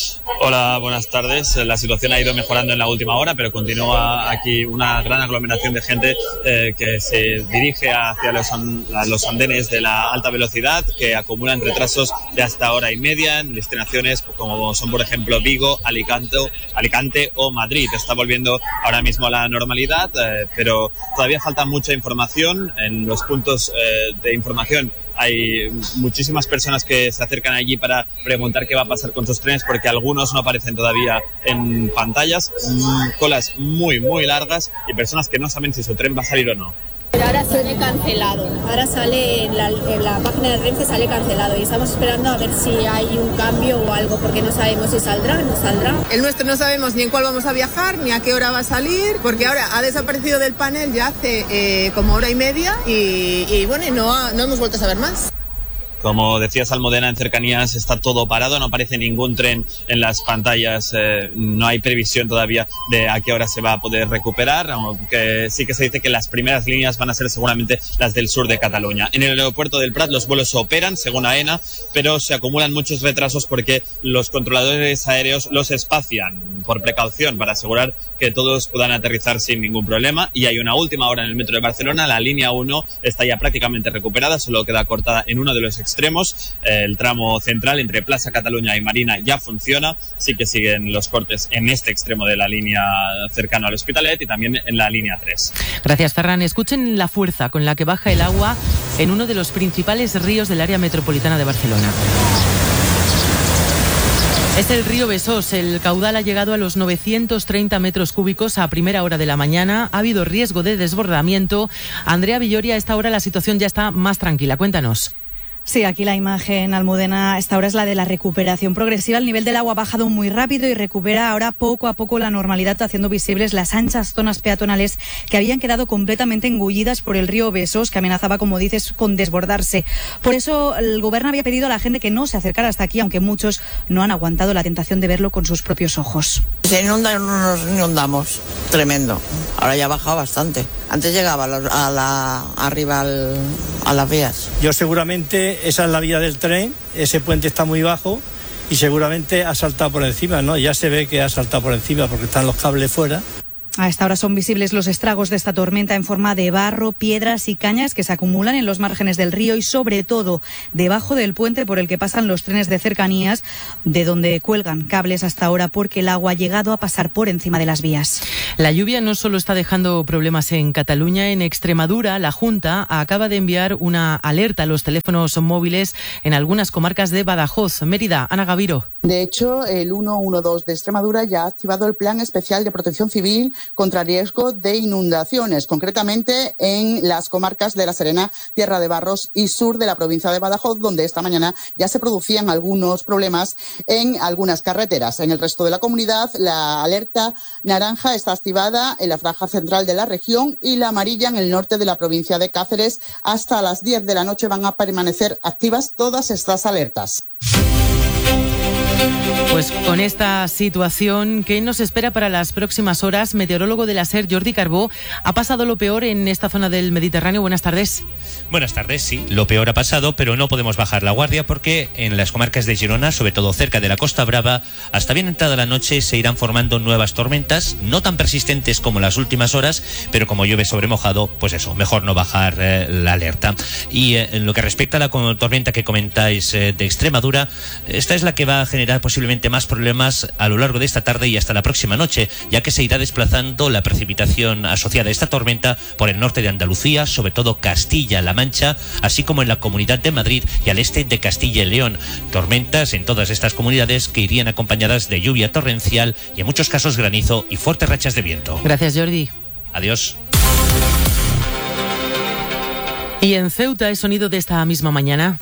Hola, buenas tardes. La situación ha ido mejorando en la última hora, pero continúa aquí una gran aglomeración de gente eh, que se dirige hacia los, an- los andenes de la alta velocidad, que acumulan retrasos de hasta hora y media en destinaciones como son, por ejemplo, Vigo, Alicante, Alicante o Madrid. Está volviendo ahora mismo a la normalidad, eh, pero todavía falta mucha información. En los puntos eh, de información hay muchísimas personas que se acercan allí para preguntar qué va a pasar con sus trenes, porque algunos no aparecen todavía en pantallas, mmm, colas muy, muy largas y personas que no saben si su tren va a salir o no. Pero ahora sale cancelado, ahora sale en la, en la página de Renfe sale cancelado y estamos esperando a ver si hay un cambio o algo, porque no sabemos si saldrá o no saldrá. El nuestro no sabemos ni en cuál vamos a viajar, ni a qué hora va a salir, porque ahora ha desaparecido del panel ya hace eh, como hora y media y, y bueno, no, ha, no hemos vuelto a saber más. Como decías, Almudena, en cercanías está todo parado, no aparece ningún tren en las pantallas, eh, no hay previsión todavía de a qué hora se va a poder recuperar, aunque sí que se dice que las primeras líneas van a ser seguramente las del sur de Cataluña. En el aeropuerto del Prat los vuelos operan, según AENA, pero se acumulan muchos retrasos porque los controladores aéreos los espacian por precaución para asegurar que todos puedan aterrizar sin ningún problema. Y hay una última hora en el metro de Barcelona, la línea uno está ya prácticamente recuperada, solo queda cortada en uno de los extremos. El tramo central entre Plaza Cataluña y Marina ya funciona, sí que siguen los cortes en este extremo de la línea cercano al Hospitalet y también en la línea tres. Gracias, Ferran. Escuchen la fuerza con la que baja el agua en uno de los principales ríos del área metropolitana de Barcelona. Es el río Besós. El caudal ha llegado a los novecientos treinta metros cúbicos a primera hora de la mañana. Ha habido riesgo de desbordamiento. Andrea Villoria, a esta hora la situación ya está más tranquila. Cuéntanos. Sí, aquí la imagen, Almudena, esta hora es la de la recuperación progresiva. El nivel del agua ha bajado muy rápido y recupera ahora poco a poco la normalidad, haciendo visibles las anchas zonas peatonales que habían quedado completamente engullidas por el río Besós, que amenazaba, como dices, con desbordarse. Por eso el gobierno había pedido a la gente que no se acercara hasta aquí, aunque muchos no han aguantado la tentación de verlo con sus propios ojos. Se inunda, no nos inundamos. Tremendo. Ahora ya ha bajado bastante. Antes llegaba a la, a la, arriba al, a las vías. Yo seguramente esa es la vía del tren, ese puente está muy bajo y seguramente ha saltado por encima, ¿no? Ya se ve que ha saltado por encima porque están los cables fuera. A esta hora son visibles los estragos de esta tormenta en forma de barro, piedras y cañas que se acumulan en los márgenes del río y sobre todo debajo del puente por el que pasan los trenes de cercanías, de donde cuelgan cables hasta ahora porque el agua ha llegado a pasar por encima de las vías. La lluvia no solo está dejando problemas en Cataluña, en Extremadura la Junta acaba de enviar una alerta a los teléfonos móviles en algunas comarcas de Badajoz. Mérida, Ana Gaviro. De hecho, el ciento doce de Extremadura ya ha activado el Plan Especial de Protección Civil contra riesgo de inundaciones, concretamente en las comarcas de La Serena, Tierra de Barros y sur de la provincia de Badajoz, donde esta mañana ya se producían algunos problemas en algunas carreteras. En el resto de la comunidad, la alerta naranja está activada en la franja central de la región y la amarilla en el norte de la provincia de Cáceres. Hasta las diez de la noche van a permanecer activas todas estas alertas. Pues con esta situación que nos espera para las próximas horas, meteorólogo de la SER, Jordi Carbó, ¿ha pasado lo peor en esta zona del Mediterráneo? Buenas tardes. Buenas tardes, sí, lo peor ha pasado, pero no podemos bajar la guardia porque en las comarcas de Girona, sobre todo cerca de la Costa Brava, hasta bien entrada la noche se irán formando nuevas tormentas, no tan persistentes como las últimas horas, pero como llueve sobre mojado, pues eso, mejor no bajar eh, la alerta. Y eh, en lo que respecta a la tormenta que comentáis eh, de Extremadura, esta es la que va a generar posiblemente más problemas a lo largo de esta tarde y hasta la próxima noche, ya que se irá desplazando la precipitación asociada a esta tormenta por el norte de Andalucía, sobre todo Castilla-La Mancha, así como en la Comunidad de Madrid y al este de Castilla y León. Tormentas en todas estas comunidades que irían acompañadas de lluvia torrencial y en muchos casos granizo y fuertes rachas de viento. Gracias, Jordi. Adiós. Y en Ceuta es sonido de esta misma mañana,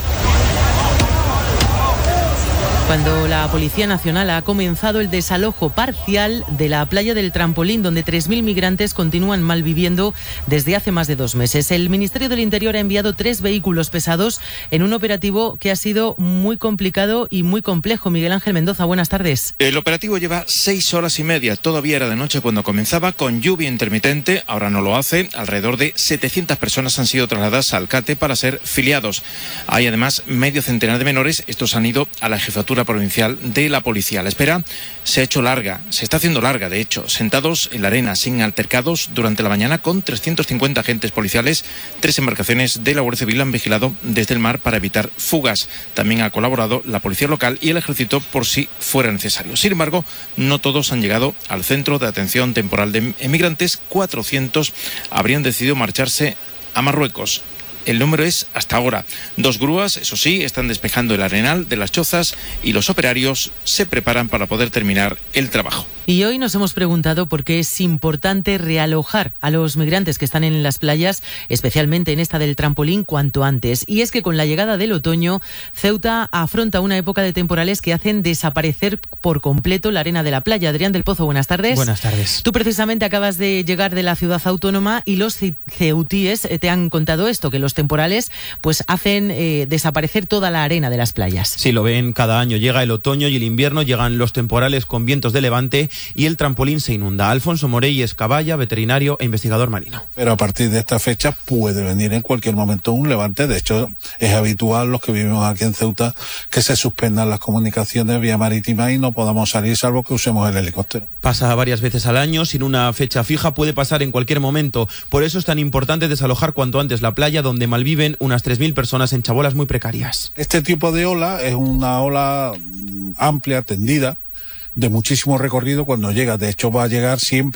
cuando la Policía Nacional ha comenzado el desalojo parcial de la playa del Trampolín, donde tres mil migrantes continúan malviviendo desde hace más de dos meses. El Ministerio del Interior ha enviado tres vehículos pesados en un operativo que ha sido muy complicado y muy complejo. Miguel Ángel Mendoza, buenas tardes. El operativo lleva seis horas y media. Todavía era de noche cuando comenzaba, con lluvia intermitente. Ahora no lo hace. Alrededor de setecientas personas han sido trasladadas al CATE para ser filiados. Hay además medio centenar de menores. Estos han ido a la jefatura provincial de la policía. La espera se ha hecho larga, se está haciendo larga, de hecho, sentados en la arena sin altercados durante la mañana con trescientos cincuenta agentes policiales. Tres embarcaciones de la Guardia Civil han vigilado desde el mar para evitar fugas. También ha colaborado la policía local y el ejército por si fuera necesario. Sin embargo, no todos han llegado al centro de atención temporal de emigrantes. cuatrocientos habrían decidido marcharse a Marruecos. El número es, hasta ahora, dos grúas, eso sí, están despejando el arenal de las chozas y los operarios se preparan para poder terminar el trabajo. Y hoy nos hemos preguntado por qué es importante realojar a los migrantes que están en las playas, especialmente en esta del Trampolín, cuanto antes. Y es que con la llegada del otoño, Ceuta afronta una época de temporales que hacen desaparecer por completo la arena de la playa. Adrián del Pozo, buenas tardes. Buenas tardes. Tú precisamente acabas de llegar de la ciudad autónoma y los ceutíes te han contado esto, que los temporales pues hacen eh, desaparecer toda la arena de las playas. Sí, lo ven cada año. Llega el otoño y el invierno, llegan los temporales con vientos de levante y el Trampolín se inunda. Alfonso Morey es caballa, veterinario e investigador marino. Pero a partir de esta fecha puede venir en cualquier momento un levante. De hecho, es habitual, los que vivimos aquí en Ceuta, que se suspendan las comunicaciones vía marítima y no podamos salir salvo que usemos el helicóptero. Pasa varias veces al año, sin una fecha fija, puede pasar en cualquier momento. Por eso es tan importante desalojar cuanto antes la playa, donde malviven unas tres mil personas en chabolas muy precarias. Este tipo de ola es una ola amplia, tendida, de muchísimo recorrido cuando llega. De hecho, va a llegar siempre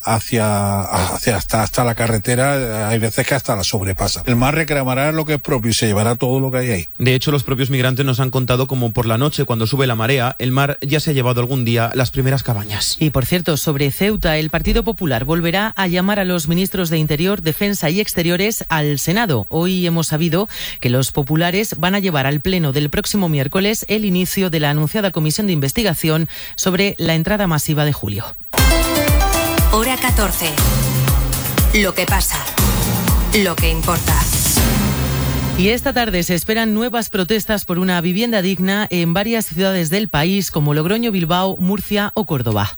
hacia, hacia hasta, hasta la carretera, hay veces que hasta la sobrepasa. El mar reclamará lo que es propio y se llevará todo lo que hay ahí. De hecho, los propios migrantes nos han contado como por la noche, cuando sube la marea, el mar ya se ha llevado algún día las primeras cabañas. Y por cierto, sobre Ceuta, el Partido Popular volverá a llamar a los ministros de Interior, Defensa y Exteriores al Senado. Hoy hemos sabido que los populares van a llevar al Pleno del próximo miércoles el inicio de la anunciada comisión de investigación sobre la entrada masiva de julio. Hora catorce. Lo que pasa. Lo que importa. Y esta tarde se esperan nuevas protestas por una vivienda digna en varias ciudades del país como Logroño, Bilbao, Murcia o Córdoba.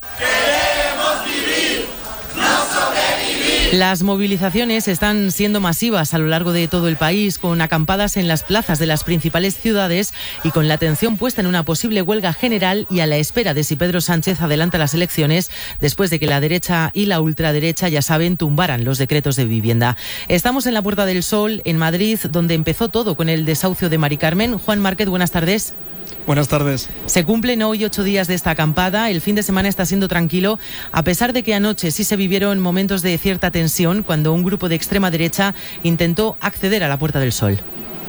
Las movilizaciones están siendo masivas a lo largo de todo el país, con acampadas en las plazas de las principales ciudades y con la atención puesta en una posible huelga general y a la espera de si Pedro Sánchez adelanta las elecciones después de que la derecha y la ultraderecha, ya saben, tumbaran los decretos de vivienda. Estamos en la Puerta del Sol, en Madrid, donde empezó todo con el desahucio de Mari Carmen. Juan Márquez, buenas tardes. Buenas tardes. Se cumplen hoy ocho días de esta acampada. El fin de semana está siendo tranquilo, a pesar de que anoche sí se vivieron momentos de cierta tensión cuando un grupo de extrema derecha intentó acceder a la Puerta del Sol.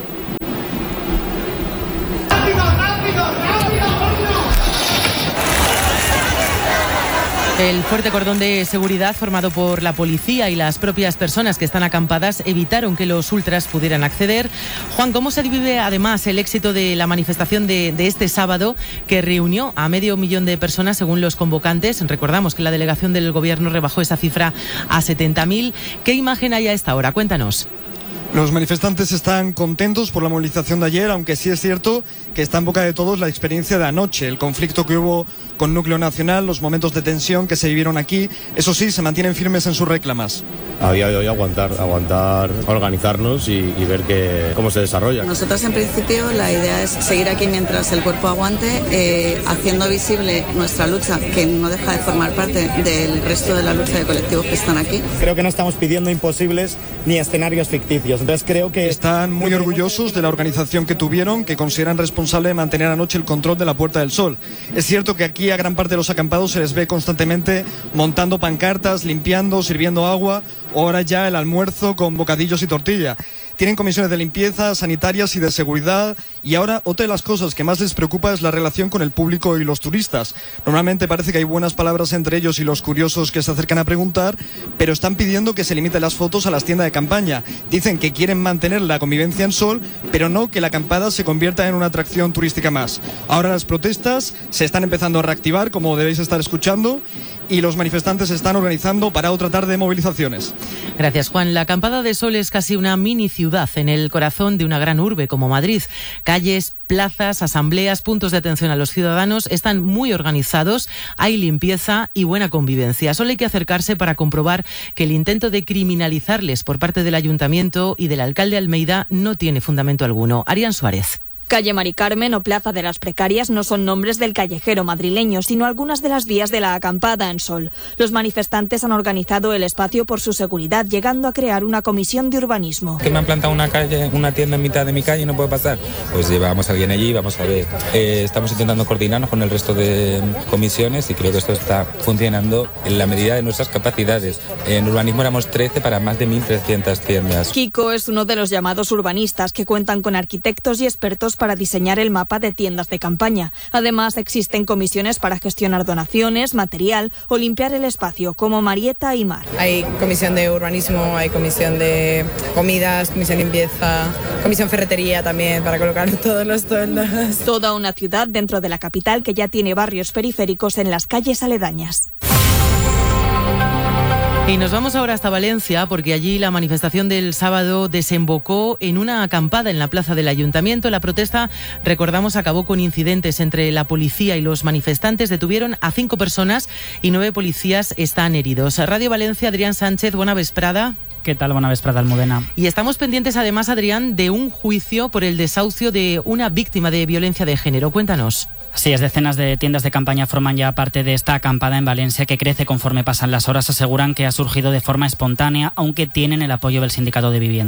El fuerte cordón de seguridad formado por la policía y las propias personas que están acampadas evitaron que los ultras pudieran acceder. Juan, ¿cómo se vive además el éxito de la manifestación de, de este sábado que reunió a medio millón de personas según los convocantes? Recordamos que la delegación del gobierno rebajó esa cifra a setenta mil. ¿Qué imagen hay a esta hora? Cuéntanos. Los manifestantes están contentos por la movilización de ayer, aunque sí es cierto que está en boca de todos la experiencia de anoche, el conflicto que hubo con Núcleo Nacional, los momentos de tensión que se vivieron aquí. Eso sí, se mantienen firmes en sus reclamas. A día de hoy aguantar, aguantar, organizarnos y, y ver que, cómo se desarrolla. Nosotros en principio la idea es seguir aquí mientras el cuerpo aguante, eh, haciendo visible nuestra lucha, que no deja de formar parte del resto de la lucha de colectivos que están aquí. Creo que no estamos pidiendo imposibles ni escenarios ficticios. Entonces creo que están muy orgullosos de la organización que tuvieron, que consideran responsable de mantener anoche el control de la Puerta del Sol. Es cierto que aquí a gran parte de los acampados se les ve constantemente montando pancartas, limpiando, sirviendo agua, o ahora ya el almuerzo con bocadillos y tortilla. Tienen comisiones de limpieza, sanitarias y de seguridad, y ahora otra de las cosas que más les preocupa es la relación con el público y los turistas. Normalmente parece que hay buenas palabras entre ellos y los curiosos que se acercan a preguntar, pero están pidiendo que se limiten las fotos a las tiendas de campaña. Dicen que quieren mantener la convivencia en Sol, pero no que la acampada se convierta en una atracción turística más. Ahora las protestas se están empezando a reactivar, como debéis estar escuchando, y los manifestantes se están organizando para otra tarde de movilizaciones. Gracias, Juan. La acampada de Sol es casi una mini ciudad en el corazón de una gran urbe como Madrid. Calles, plazas, asambleas, puntos de atención a los ciudadanos están muy organizados, hay limpieza y buena convivencia. Solo hay que acercarse para comprobar que el intento de criminalizarles por parte del Ayuntamiento y del alcalde Almeida no tiene fundamento alguno. Arián Suárez. Calle Mari Carmen o Plaza de las Precarias no son nombres del callejero madrileño, sino algunas de las vías de la acampada en Sol. Los manifestantes han organizado el espacio por su seguridad, llegando a crear una comisión de urbanismo. Que me han plantado una calle, una tienda en mitad de mi calle y no puede pasar. Pues llevamos a alguien allí, vamos a ver. Eh, estamos intentando coordinarnos con el resto de comisiones y creo que esto está funcionando en la medida de nuestras capacidades. En urbanismo éramos trece para más de mil trescientas tiendas. Kiko es uno de los llamados urbanistas que cuentan con arquitectos y expertos para diseñar el mapa de tiendas de campaña. Además, existen comisiones para gestionar donaciones, material o limpiar el espacio, como Marieta y Mar. Hay comisión de urbanismo, hay comisión de comidas, comisión de limpieza, comisión ferretería también para colocar todos los toldos. Toda una ciudad dentro de la capital que ya tiene barrios periféricos en las calles aledañas. Y nos vamos ahora hasta Valencia porque allí la manifestación del sábado desembocó en una acampada en la plaza del Ayuntamiento. La protesta, recordamos, acabó con incidentes entre la policía y los manifestantes. Detuvieron a cinco personas y nueve policías están heridos. Radio Valencia, Adrián Sánchez, buena vesprada. ¿Qué tal? Buena vesprada, Almudena. Y estamos pendientes además, Adrián, de un juicio por el desahucio de una víctima de violencia de género. Cuéntanos. Sí, es decenas de tiendas de campaña forman ya parte de esta acampada en Valencia que crece conforme pasan las horas. Aseguran que ha surgido de forma espontánea, aunque tienen el apoyo del sindicato de vivienda.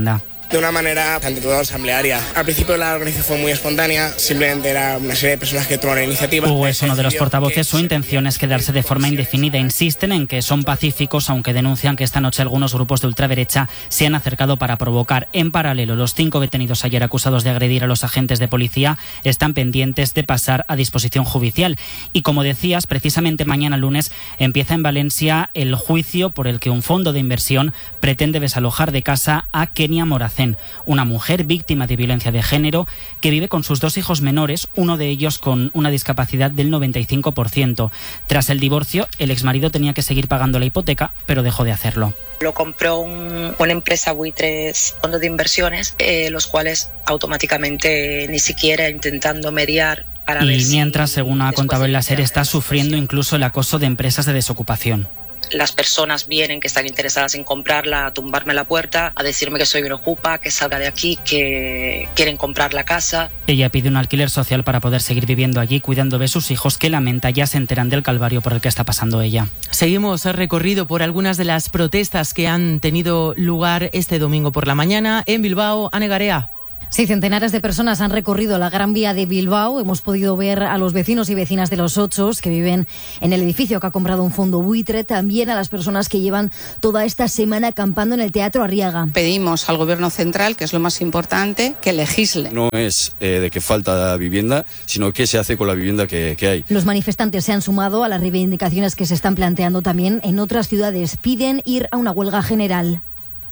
de una manera ante todo asamblearia. Al principio la organización fue muy espontánea, simplemente era una serie de personas que tomaron la iniciativa. Hugo es uno de los portavoces, su intención es quedarse de forma indefinida. Insisten en que son pacíficos, aunque denuncian que esta noche algunos grupos de ultraderecha se han acercado para provocar. En paralelo, los cinco detenidos ayer acusados de agredir a los agentes de policía están pendientes de pasar a disposición judicial. Y como decías, precisamente mañana lunes empieza en Valencia el juicio por el que un fondo de inversión pretende desalojar de casa a Kenia Moracén, una mujer víctima de violencia de género que vive con sus dos hijos menores, uno de ellos con una discapacidad del noventa y cinco por ciento. Tras el divorcio, el exmarido tenía que seguir pagando la hipoteca, pero dejó de hacerlo. Lo compró un, una empresa buitres, fondos de inversiones, eh, los cuales automáticamente ni siquiera intentando mediar. Para y ver mientras, si, según ha contado en la SER, está sufriendo incluso el acoso de empresas de desocupación. Las personas vienen que están interesadas en comprarla, a tumbarme la puerta, a decirme que soy un ocupa, que salga de aquí, que quieren comprar la casa. Ella pide un alquiler social para poder seguir viviendo allí, cuidando de sus hijos, que lamenta ya se enteran del calvario por el que está pasando ella. Seguimos el recorrido por algunas de las protestas que han tenido lugar este domingo por la mañana en Bilbao. Ane Garea. Sí, centenares de personas han recorrido la Gran Vía de Bilbao. Hemos podido ver a los vecinos y vecinas de Los Ochos que viven en el edificio que ha comprado un fondo buitre, también a las personas que llevan toda esta semana acampando en el Teatro Arriaga. Pedimos al Gobierno central, que es lo más importante, que legisle. No es eh, de que falta vivienda, sino qué se hace con la vivienda que, que hay. Los manifestantes se han sumado a las reivindicaciones que se están planteando también en otras ciudades. Piden ir a una huelga general.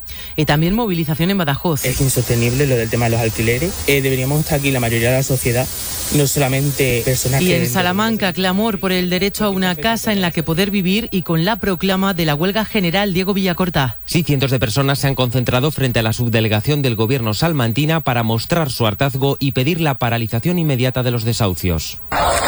Y también movilización en Badajoz. Es insostenible lo del tema de los alquileres. Eh, deberíamos estar aquí la mayoría de la sociedad, no solamente personas y que... Y en Salamanca, clamor por el derecho a una casa en la que poder vivir y con la proclama de la huelga general. Diego Villacorta. Sí, cientos de personas se han concentrado frente a la subdelegación del gobierno salmantina para mostrar su hartazgo y pedir la paralización inmediata de los desahucios.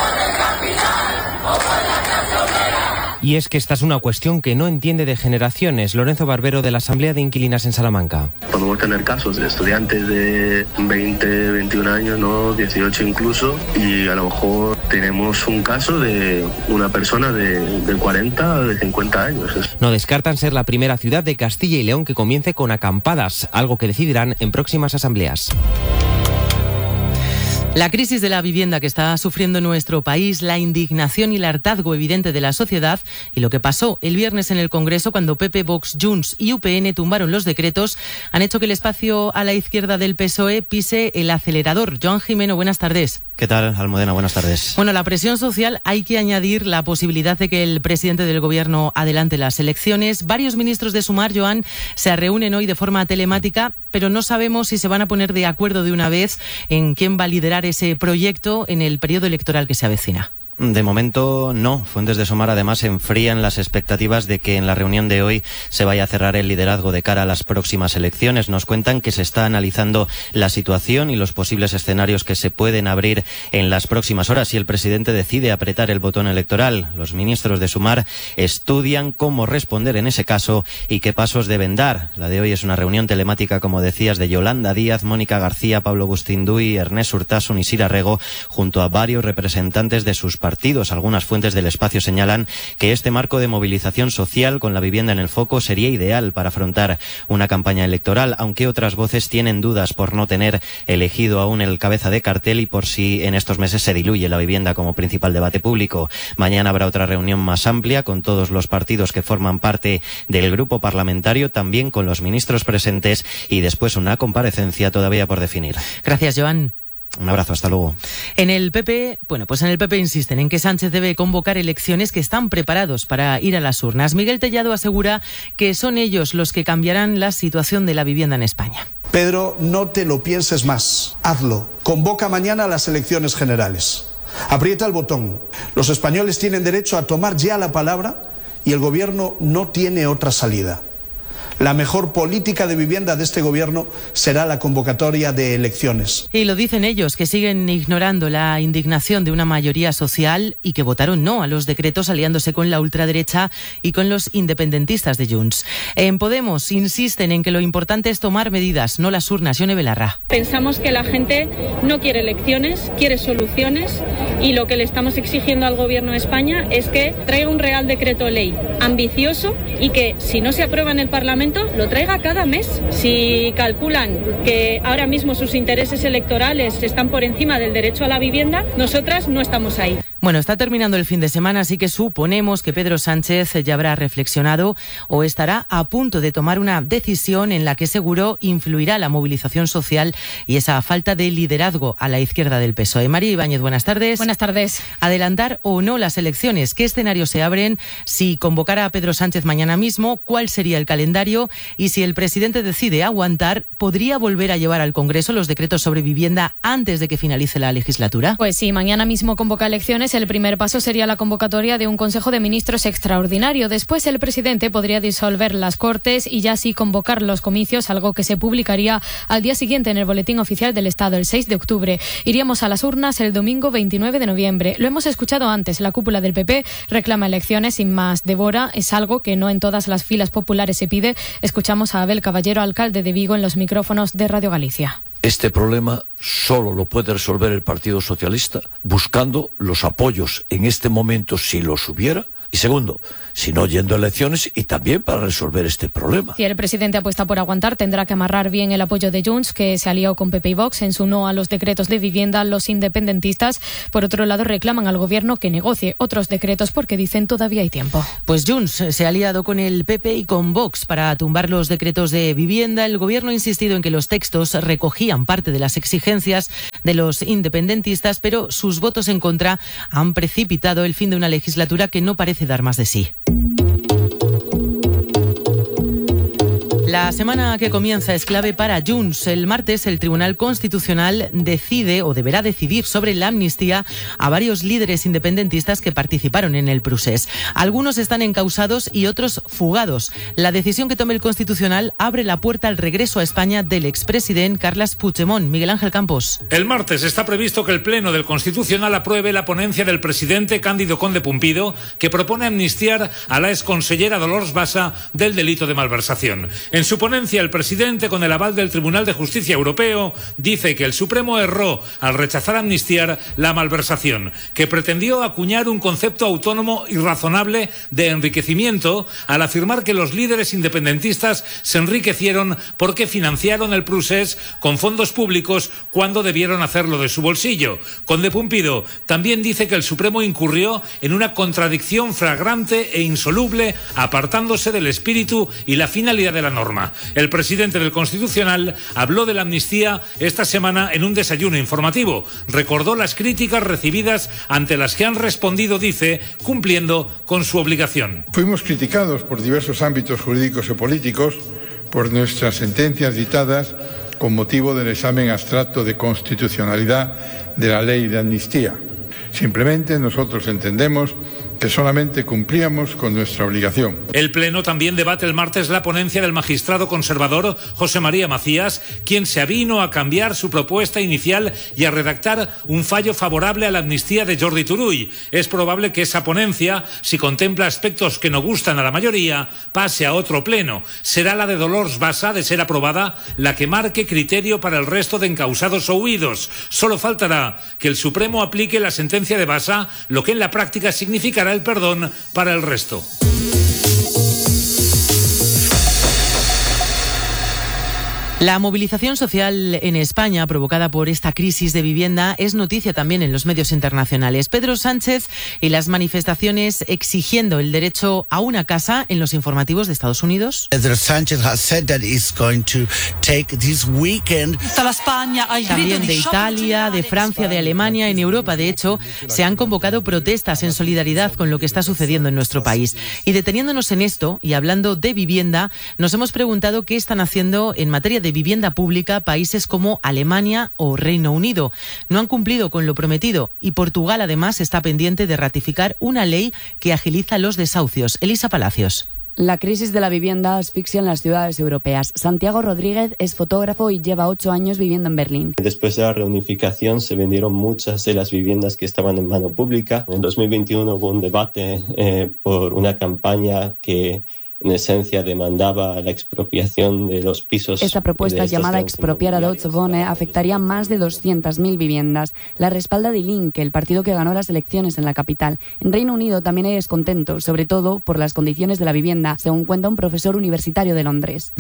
Y es que esta es una cuestión que no entiende de generaciones. Lorenzo Barbero, de la Asamblea de Inquilinas en Salamanca. Podemos tener casos de estudiantes de veinte, veintiún años, ¿no? dieciocho incluso, y a lo mejor tenemos un caso de una persona de, de cuarenta, de cincuenta años. No descartan ser la primera ciudad de Castilla y León que comience con acampadas, algo que decidirán en próximas asambleas. La crisis de la vivienda que está sufriendo nuestro país, la indignación y el hartazgo evidente de la sociedad y lo que pasó el viernes en el Congreso cuando P P, Vox, Junts y U P N tumbaron los decretos han hecho que el espacio a la izquierda del P S O E pise el acelerador. Joan Jimeno, buenas tardes. ¿Qué tal, Almudena? Buenas tardes. Bueno, la presión social, hay que añadir la posibilidad de que el presidente del Gobierno adelante las elecciones. Varios ministros de Sumar, Joan, se reúnen hoy de forma telemática, pero no sabemos si se van a poner de acuerdo de una vez en quién va a liderar ese proyecto en el periodo electoral que se avecina. De momento no. Fuentes de Sumar además enfrían las expectativas de que en la reunión de hoy se vaya a cerrar el liderazgo de cara a las próximas elecciones. Nos cuentan que se está analizando la situación y los posibles escenarios que se pueden abrir en las próximas horas si el presidente decide apretar el botón electoral. Los ministros de Sumar estudian cómo responder en ese caso y qué pasos deben dar. La de hoy es una reunión telemática, como decías, de Yolanda Díaz, Mónica García, Pablo Bustinduy, Ernest Urtasun y Sira Rego, junto a varios representantes de sus partidos. Partidos. Algunas fuentes del espacio señalan que este marco de movilización social con la vivienda en el foco sería ideal para afrontar una campaña electoral, aunque otras voces tienen dudas por no tener elegido aún el cabeza de cartel y por si en estos meses se diluye la vivienda como principal debate público. Mañana habrá otra reunión más amplia con todos los partidos que forman parte del grupo parlamentario, también con los ministros presentes y después una comparecencia todavía por definir. Gracias, Joan. Un abrazo, hasta luego. En el P P, bueno, pues en el P P insisten en que Sánchez debe convocar elecciones, que están preparados para ir a las urnas. Miguel Tellado asegura que son ellos los que cambiarán la situación de la vivienda en España. Pedro, no te lo pienses más. Hazlo. Convoca mañana a las elecciones generales. Aprieta el botón. Los españoles tienen derecho a tomar ya la palabra y el gobierno no tiene otra salida. La mejor política de vivienda de este gobierno será la convocatoria de elecciones. Y lo dicen ellos, que siguen ignorando la indignación de una mayoría social y que votaron no a los decretos aliándose con la ultraderecha y con los independentistas de Junts. En Podemos insisten en que lo importante es tomar medidas, no las urnas. Yone Belarra. Pensamos que la gente no quiere elecciones, quiere soluciones y lo que le estamos exigiendo al Gobierno de España es que traiga un Real Decreto Ley ambicioso y que, si no se aprueba en el Parlamento, Parlamento lo traiga cada mes. Si calculan que ahora mismo sus intereses electorales están por encima del derecho a la vivienda, nosotras no estamos ahí. Bueno, está terminando el fin de semana, así que suponemos que Pedro Sánchez ya habrá reflexionado o estará a punto de tomar una decisión en la que seguro influirá la movilización social y esa falta de liderazgo a la izquierda del P S O E. María Ibáñez, buenas tardes. Buenas tardes. ¿Adelantar o no las elecciones? ¿Qué escenarios se abren? Si convocara a Pedro Sánchez mañana mismo, ¿cuál sería el calendario? Y si el presidente decide aguantar, ¿podría volver a llevar al Congreso los decretos sobre vivienda antes de que finalice la legislatura? Pues sí, mañana mismo convoca elecciones. El primer paso sería la convocatoria de un Consejo de Ministros extraordinario. Después el presidente podría disolver las Cortes y ya sí convocar los comicios, algo que se publicaría al día siguiente en el Boletín Oficial del Estado, el seis de octubre. Iríamos a las urnas el domingo veintinueve de noviembre. Lo hemos escuchado antes, la cúpula del P P reclama elecciones sin más demora. Es algo que no en todas las filas populares se pide. Escuchamos a Abel Caballero, alcalde de Vigo, en los micrófonos de Radio Galicia. Este problema solo lo puede resolver el Partido Socialista buscando los apoyos en este momento, si los hubiera. Y segundo, si no yendo a elecciones, y también para resolver este problema. Si el presidente apuesta por aguantar, tendrá que amarrar bien el apoyo de Junts, que se alió con P P y Vox en su no a los decretos de vivienda. Los independentistas, por otro lado, reclaman al gobierno que negocie otros decretos porque dicen todavía hay tiempo. Pues Junts se ha aliado con el P P y con Vox para tumbar los decretos de vivienda. El gobierno ha insistido en que los textos recogían parte de las exigencias de los independentistas, pero sus votos en contra han precipitado el fin de una legislatura que no parece dar más de sí. La semana que comienza es clave para Junts. El martes el Tribunal Constitucional decide o deberá decidir sobre la amnistía a varios líderes independentistas que participaron en el procés. Algunos están encausados y otros fugados. La decisión que tome el Constitucional abre la puerta al regreso a España del expresidente Carles Puigdemont. Miguel Ángel Campos. El martes está previsto que el Pleno del Constitucional apruebe la ponencia del presidente Cándido Conde Pumpido, que propone amnistiar a la exconsellera Dolors Bassa del delito de malversación. En su ponencia, el presidente, con el aval del Tribunal de Justicia Europeo, dice que el Supremo erró al rechazar amnistiar la malversación, que pretendió acuñar un concepto autónomo y razonable de enriquecimiento al afirmar que los líderes independentistas se enriquecieron porque financiaron el procés con fondos públicos cuando debieron hacerlo de su bolsillo. Conde Pumpido también dice que el Supremo incurrió en una contradicción flagrante e insoluble, apartándose del espíritu y la finalidad de la norma. El presidente del Constitucional habló de la amnistía esta semana en un desayuno informativo. Recordó las críticas recibidas ante las que han respondido, dice, cumpliendo con su obligación. Fuimos criticados por diversos ámbitos jurídicos y políticos por nuestras sentencias dictadas con motivo del examen abstracto de constitucionalidad de la ley de amnistía. Simplemente nosotros entendemos que solamente cumplíamos con nuestra obligación. El Pleno también debate el martes la ponencia del magistrado conservador José María Macías, quien se avino a cambiar su propuesta inicial y a redactar un fallo favorable a la amnistía de Jordi Turull. Es probable que esa ponencia, si contempla aspectos que no gustan a la mayoría, pase a otro Pleno. Será la de Dolors Bassa, de ser aprobada, la que marque criterio para el resto de encausados o huidos. Solo faltará que el Supremo aplique la sentencia de Bassa, lo que en la práctica significará el perdón para el resto. La movilización social en España provocada por esta crisis de vivienda es noticia también en los medios internacionales. Pedro Sánchez y las manifestaciones exigiendo el derecho a una casa en los informativos de Estados Unidos. Pedro Sánchez has said that he's going to take this weekend. También de Italia, de Francia, de Alemania, en Europa. De hecho, se han convocado protestas en solidaridad con lo que está sucediendo en nuestro país. Y deteniéndonos en esto y hablando de vivienda, nos hemos preguntado qué están haciendo en materia de vivienda pública países como Alemania o Reino Unido. No han cumplido con lo prometido y Portugal además está pendiente de ratificar una ley que agiliza los desahucios. Elisa Palacios. La crisis de la vivienda asfixia en las ciudades europeas. Santiago Rodríguez es fotógrafo y lleva ocho años viviendo en Berlín. Después de la reunificación se vendieron muchas de las viviendas que estaban en mano pública. En dos mil veintiuno hubo un debate eh, por una campaña que en esencia demandaba la expropiación de los pisos. Esta propuesta llamada expropiar a Deutsche Wohnen afectaría a más de doscientas mil viviendas. La respalda Die Linke, el partido que ganó las elecciones en la capital. En Reino Unido también hay descontento, sobre todo por las condiciones de la vivienda, según cuenta un profesor universitario de Londres.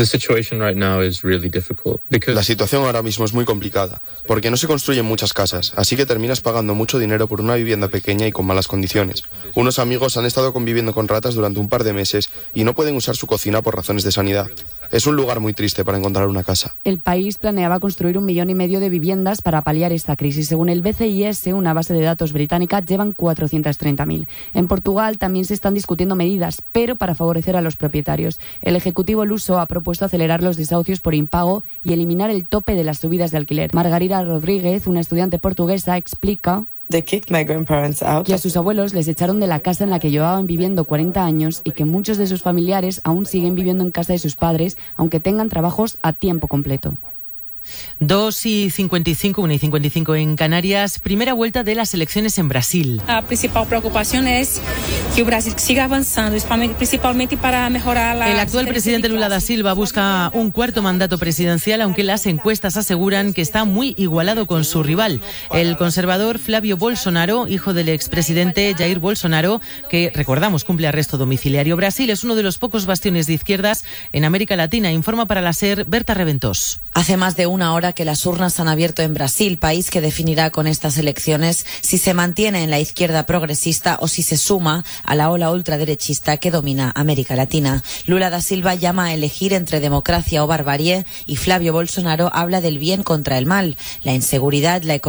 La situación ahora mismo es muy complicada, porque no se construyen muchas casas, así que terminas pagando mucho dinero por una vivienda pequeña y con malas condiciones. Unos amigos han estado conviviendo con ratas durante un par de meses y no pueden usar su cocina por razones de sanidad. Es un lugar muy triste para encontrar una casa. El país planeaba construir un millón y medio de viviendas para paliar esta crisis. Según el B C I S, una base de datos británica, llevan cuatrocientas treinta mil. En Portugal también se están discutiendo medidas, pero para favorecer a los propietarios. El Ejecutivo luso ha propuesto acelerar los desahucios por impago y eliminar el tope de las subidas de alquiler. Margarida Rodríguez, una estudiante portuguesa, explica que a sus abuelos les echaron de la casa en la que llevaban viviendo cuarenta años y que muchos de sus familiares aún siguen viviendo en casa de sus padres, aunque tengan trabajos a tiempo completo. dos y cincuenta y cinco, una y cincuenta y cinco en Canarias. Primera vuelta de las elecciones en Brasil. La principal preocupación es que el Brasil siga avanzando, principalmente para mejorar la... El actual presidente Lula da Silva busca un cuarto mandato presidencial, aunque las encuestas aseguran que está muy igualado con su rival, el conservador Flávio Bolsonaro, hijo del expresidente Jair Bolsonaro, que, recordamos, cumple arresto domiciliario. Brasil es uno de los pocos bastiones de izquierdas en América Latina. Informa para la SER Berta Reventós. Hace más de una hora que las urnas han abierto en Brasil, país que definirá con estas elecciones si se mantiene en la izquierda progresista o si se suma a la ola ultraderechista que domina América Latina. Lula da Silva llama a elegir entre democracia o barbarie y Flávio Bolsonaro habla del bien contra el mal, la inseguridad, la economía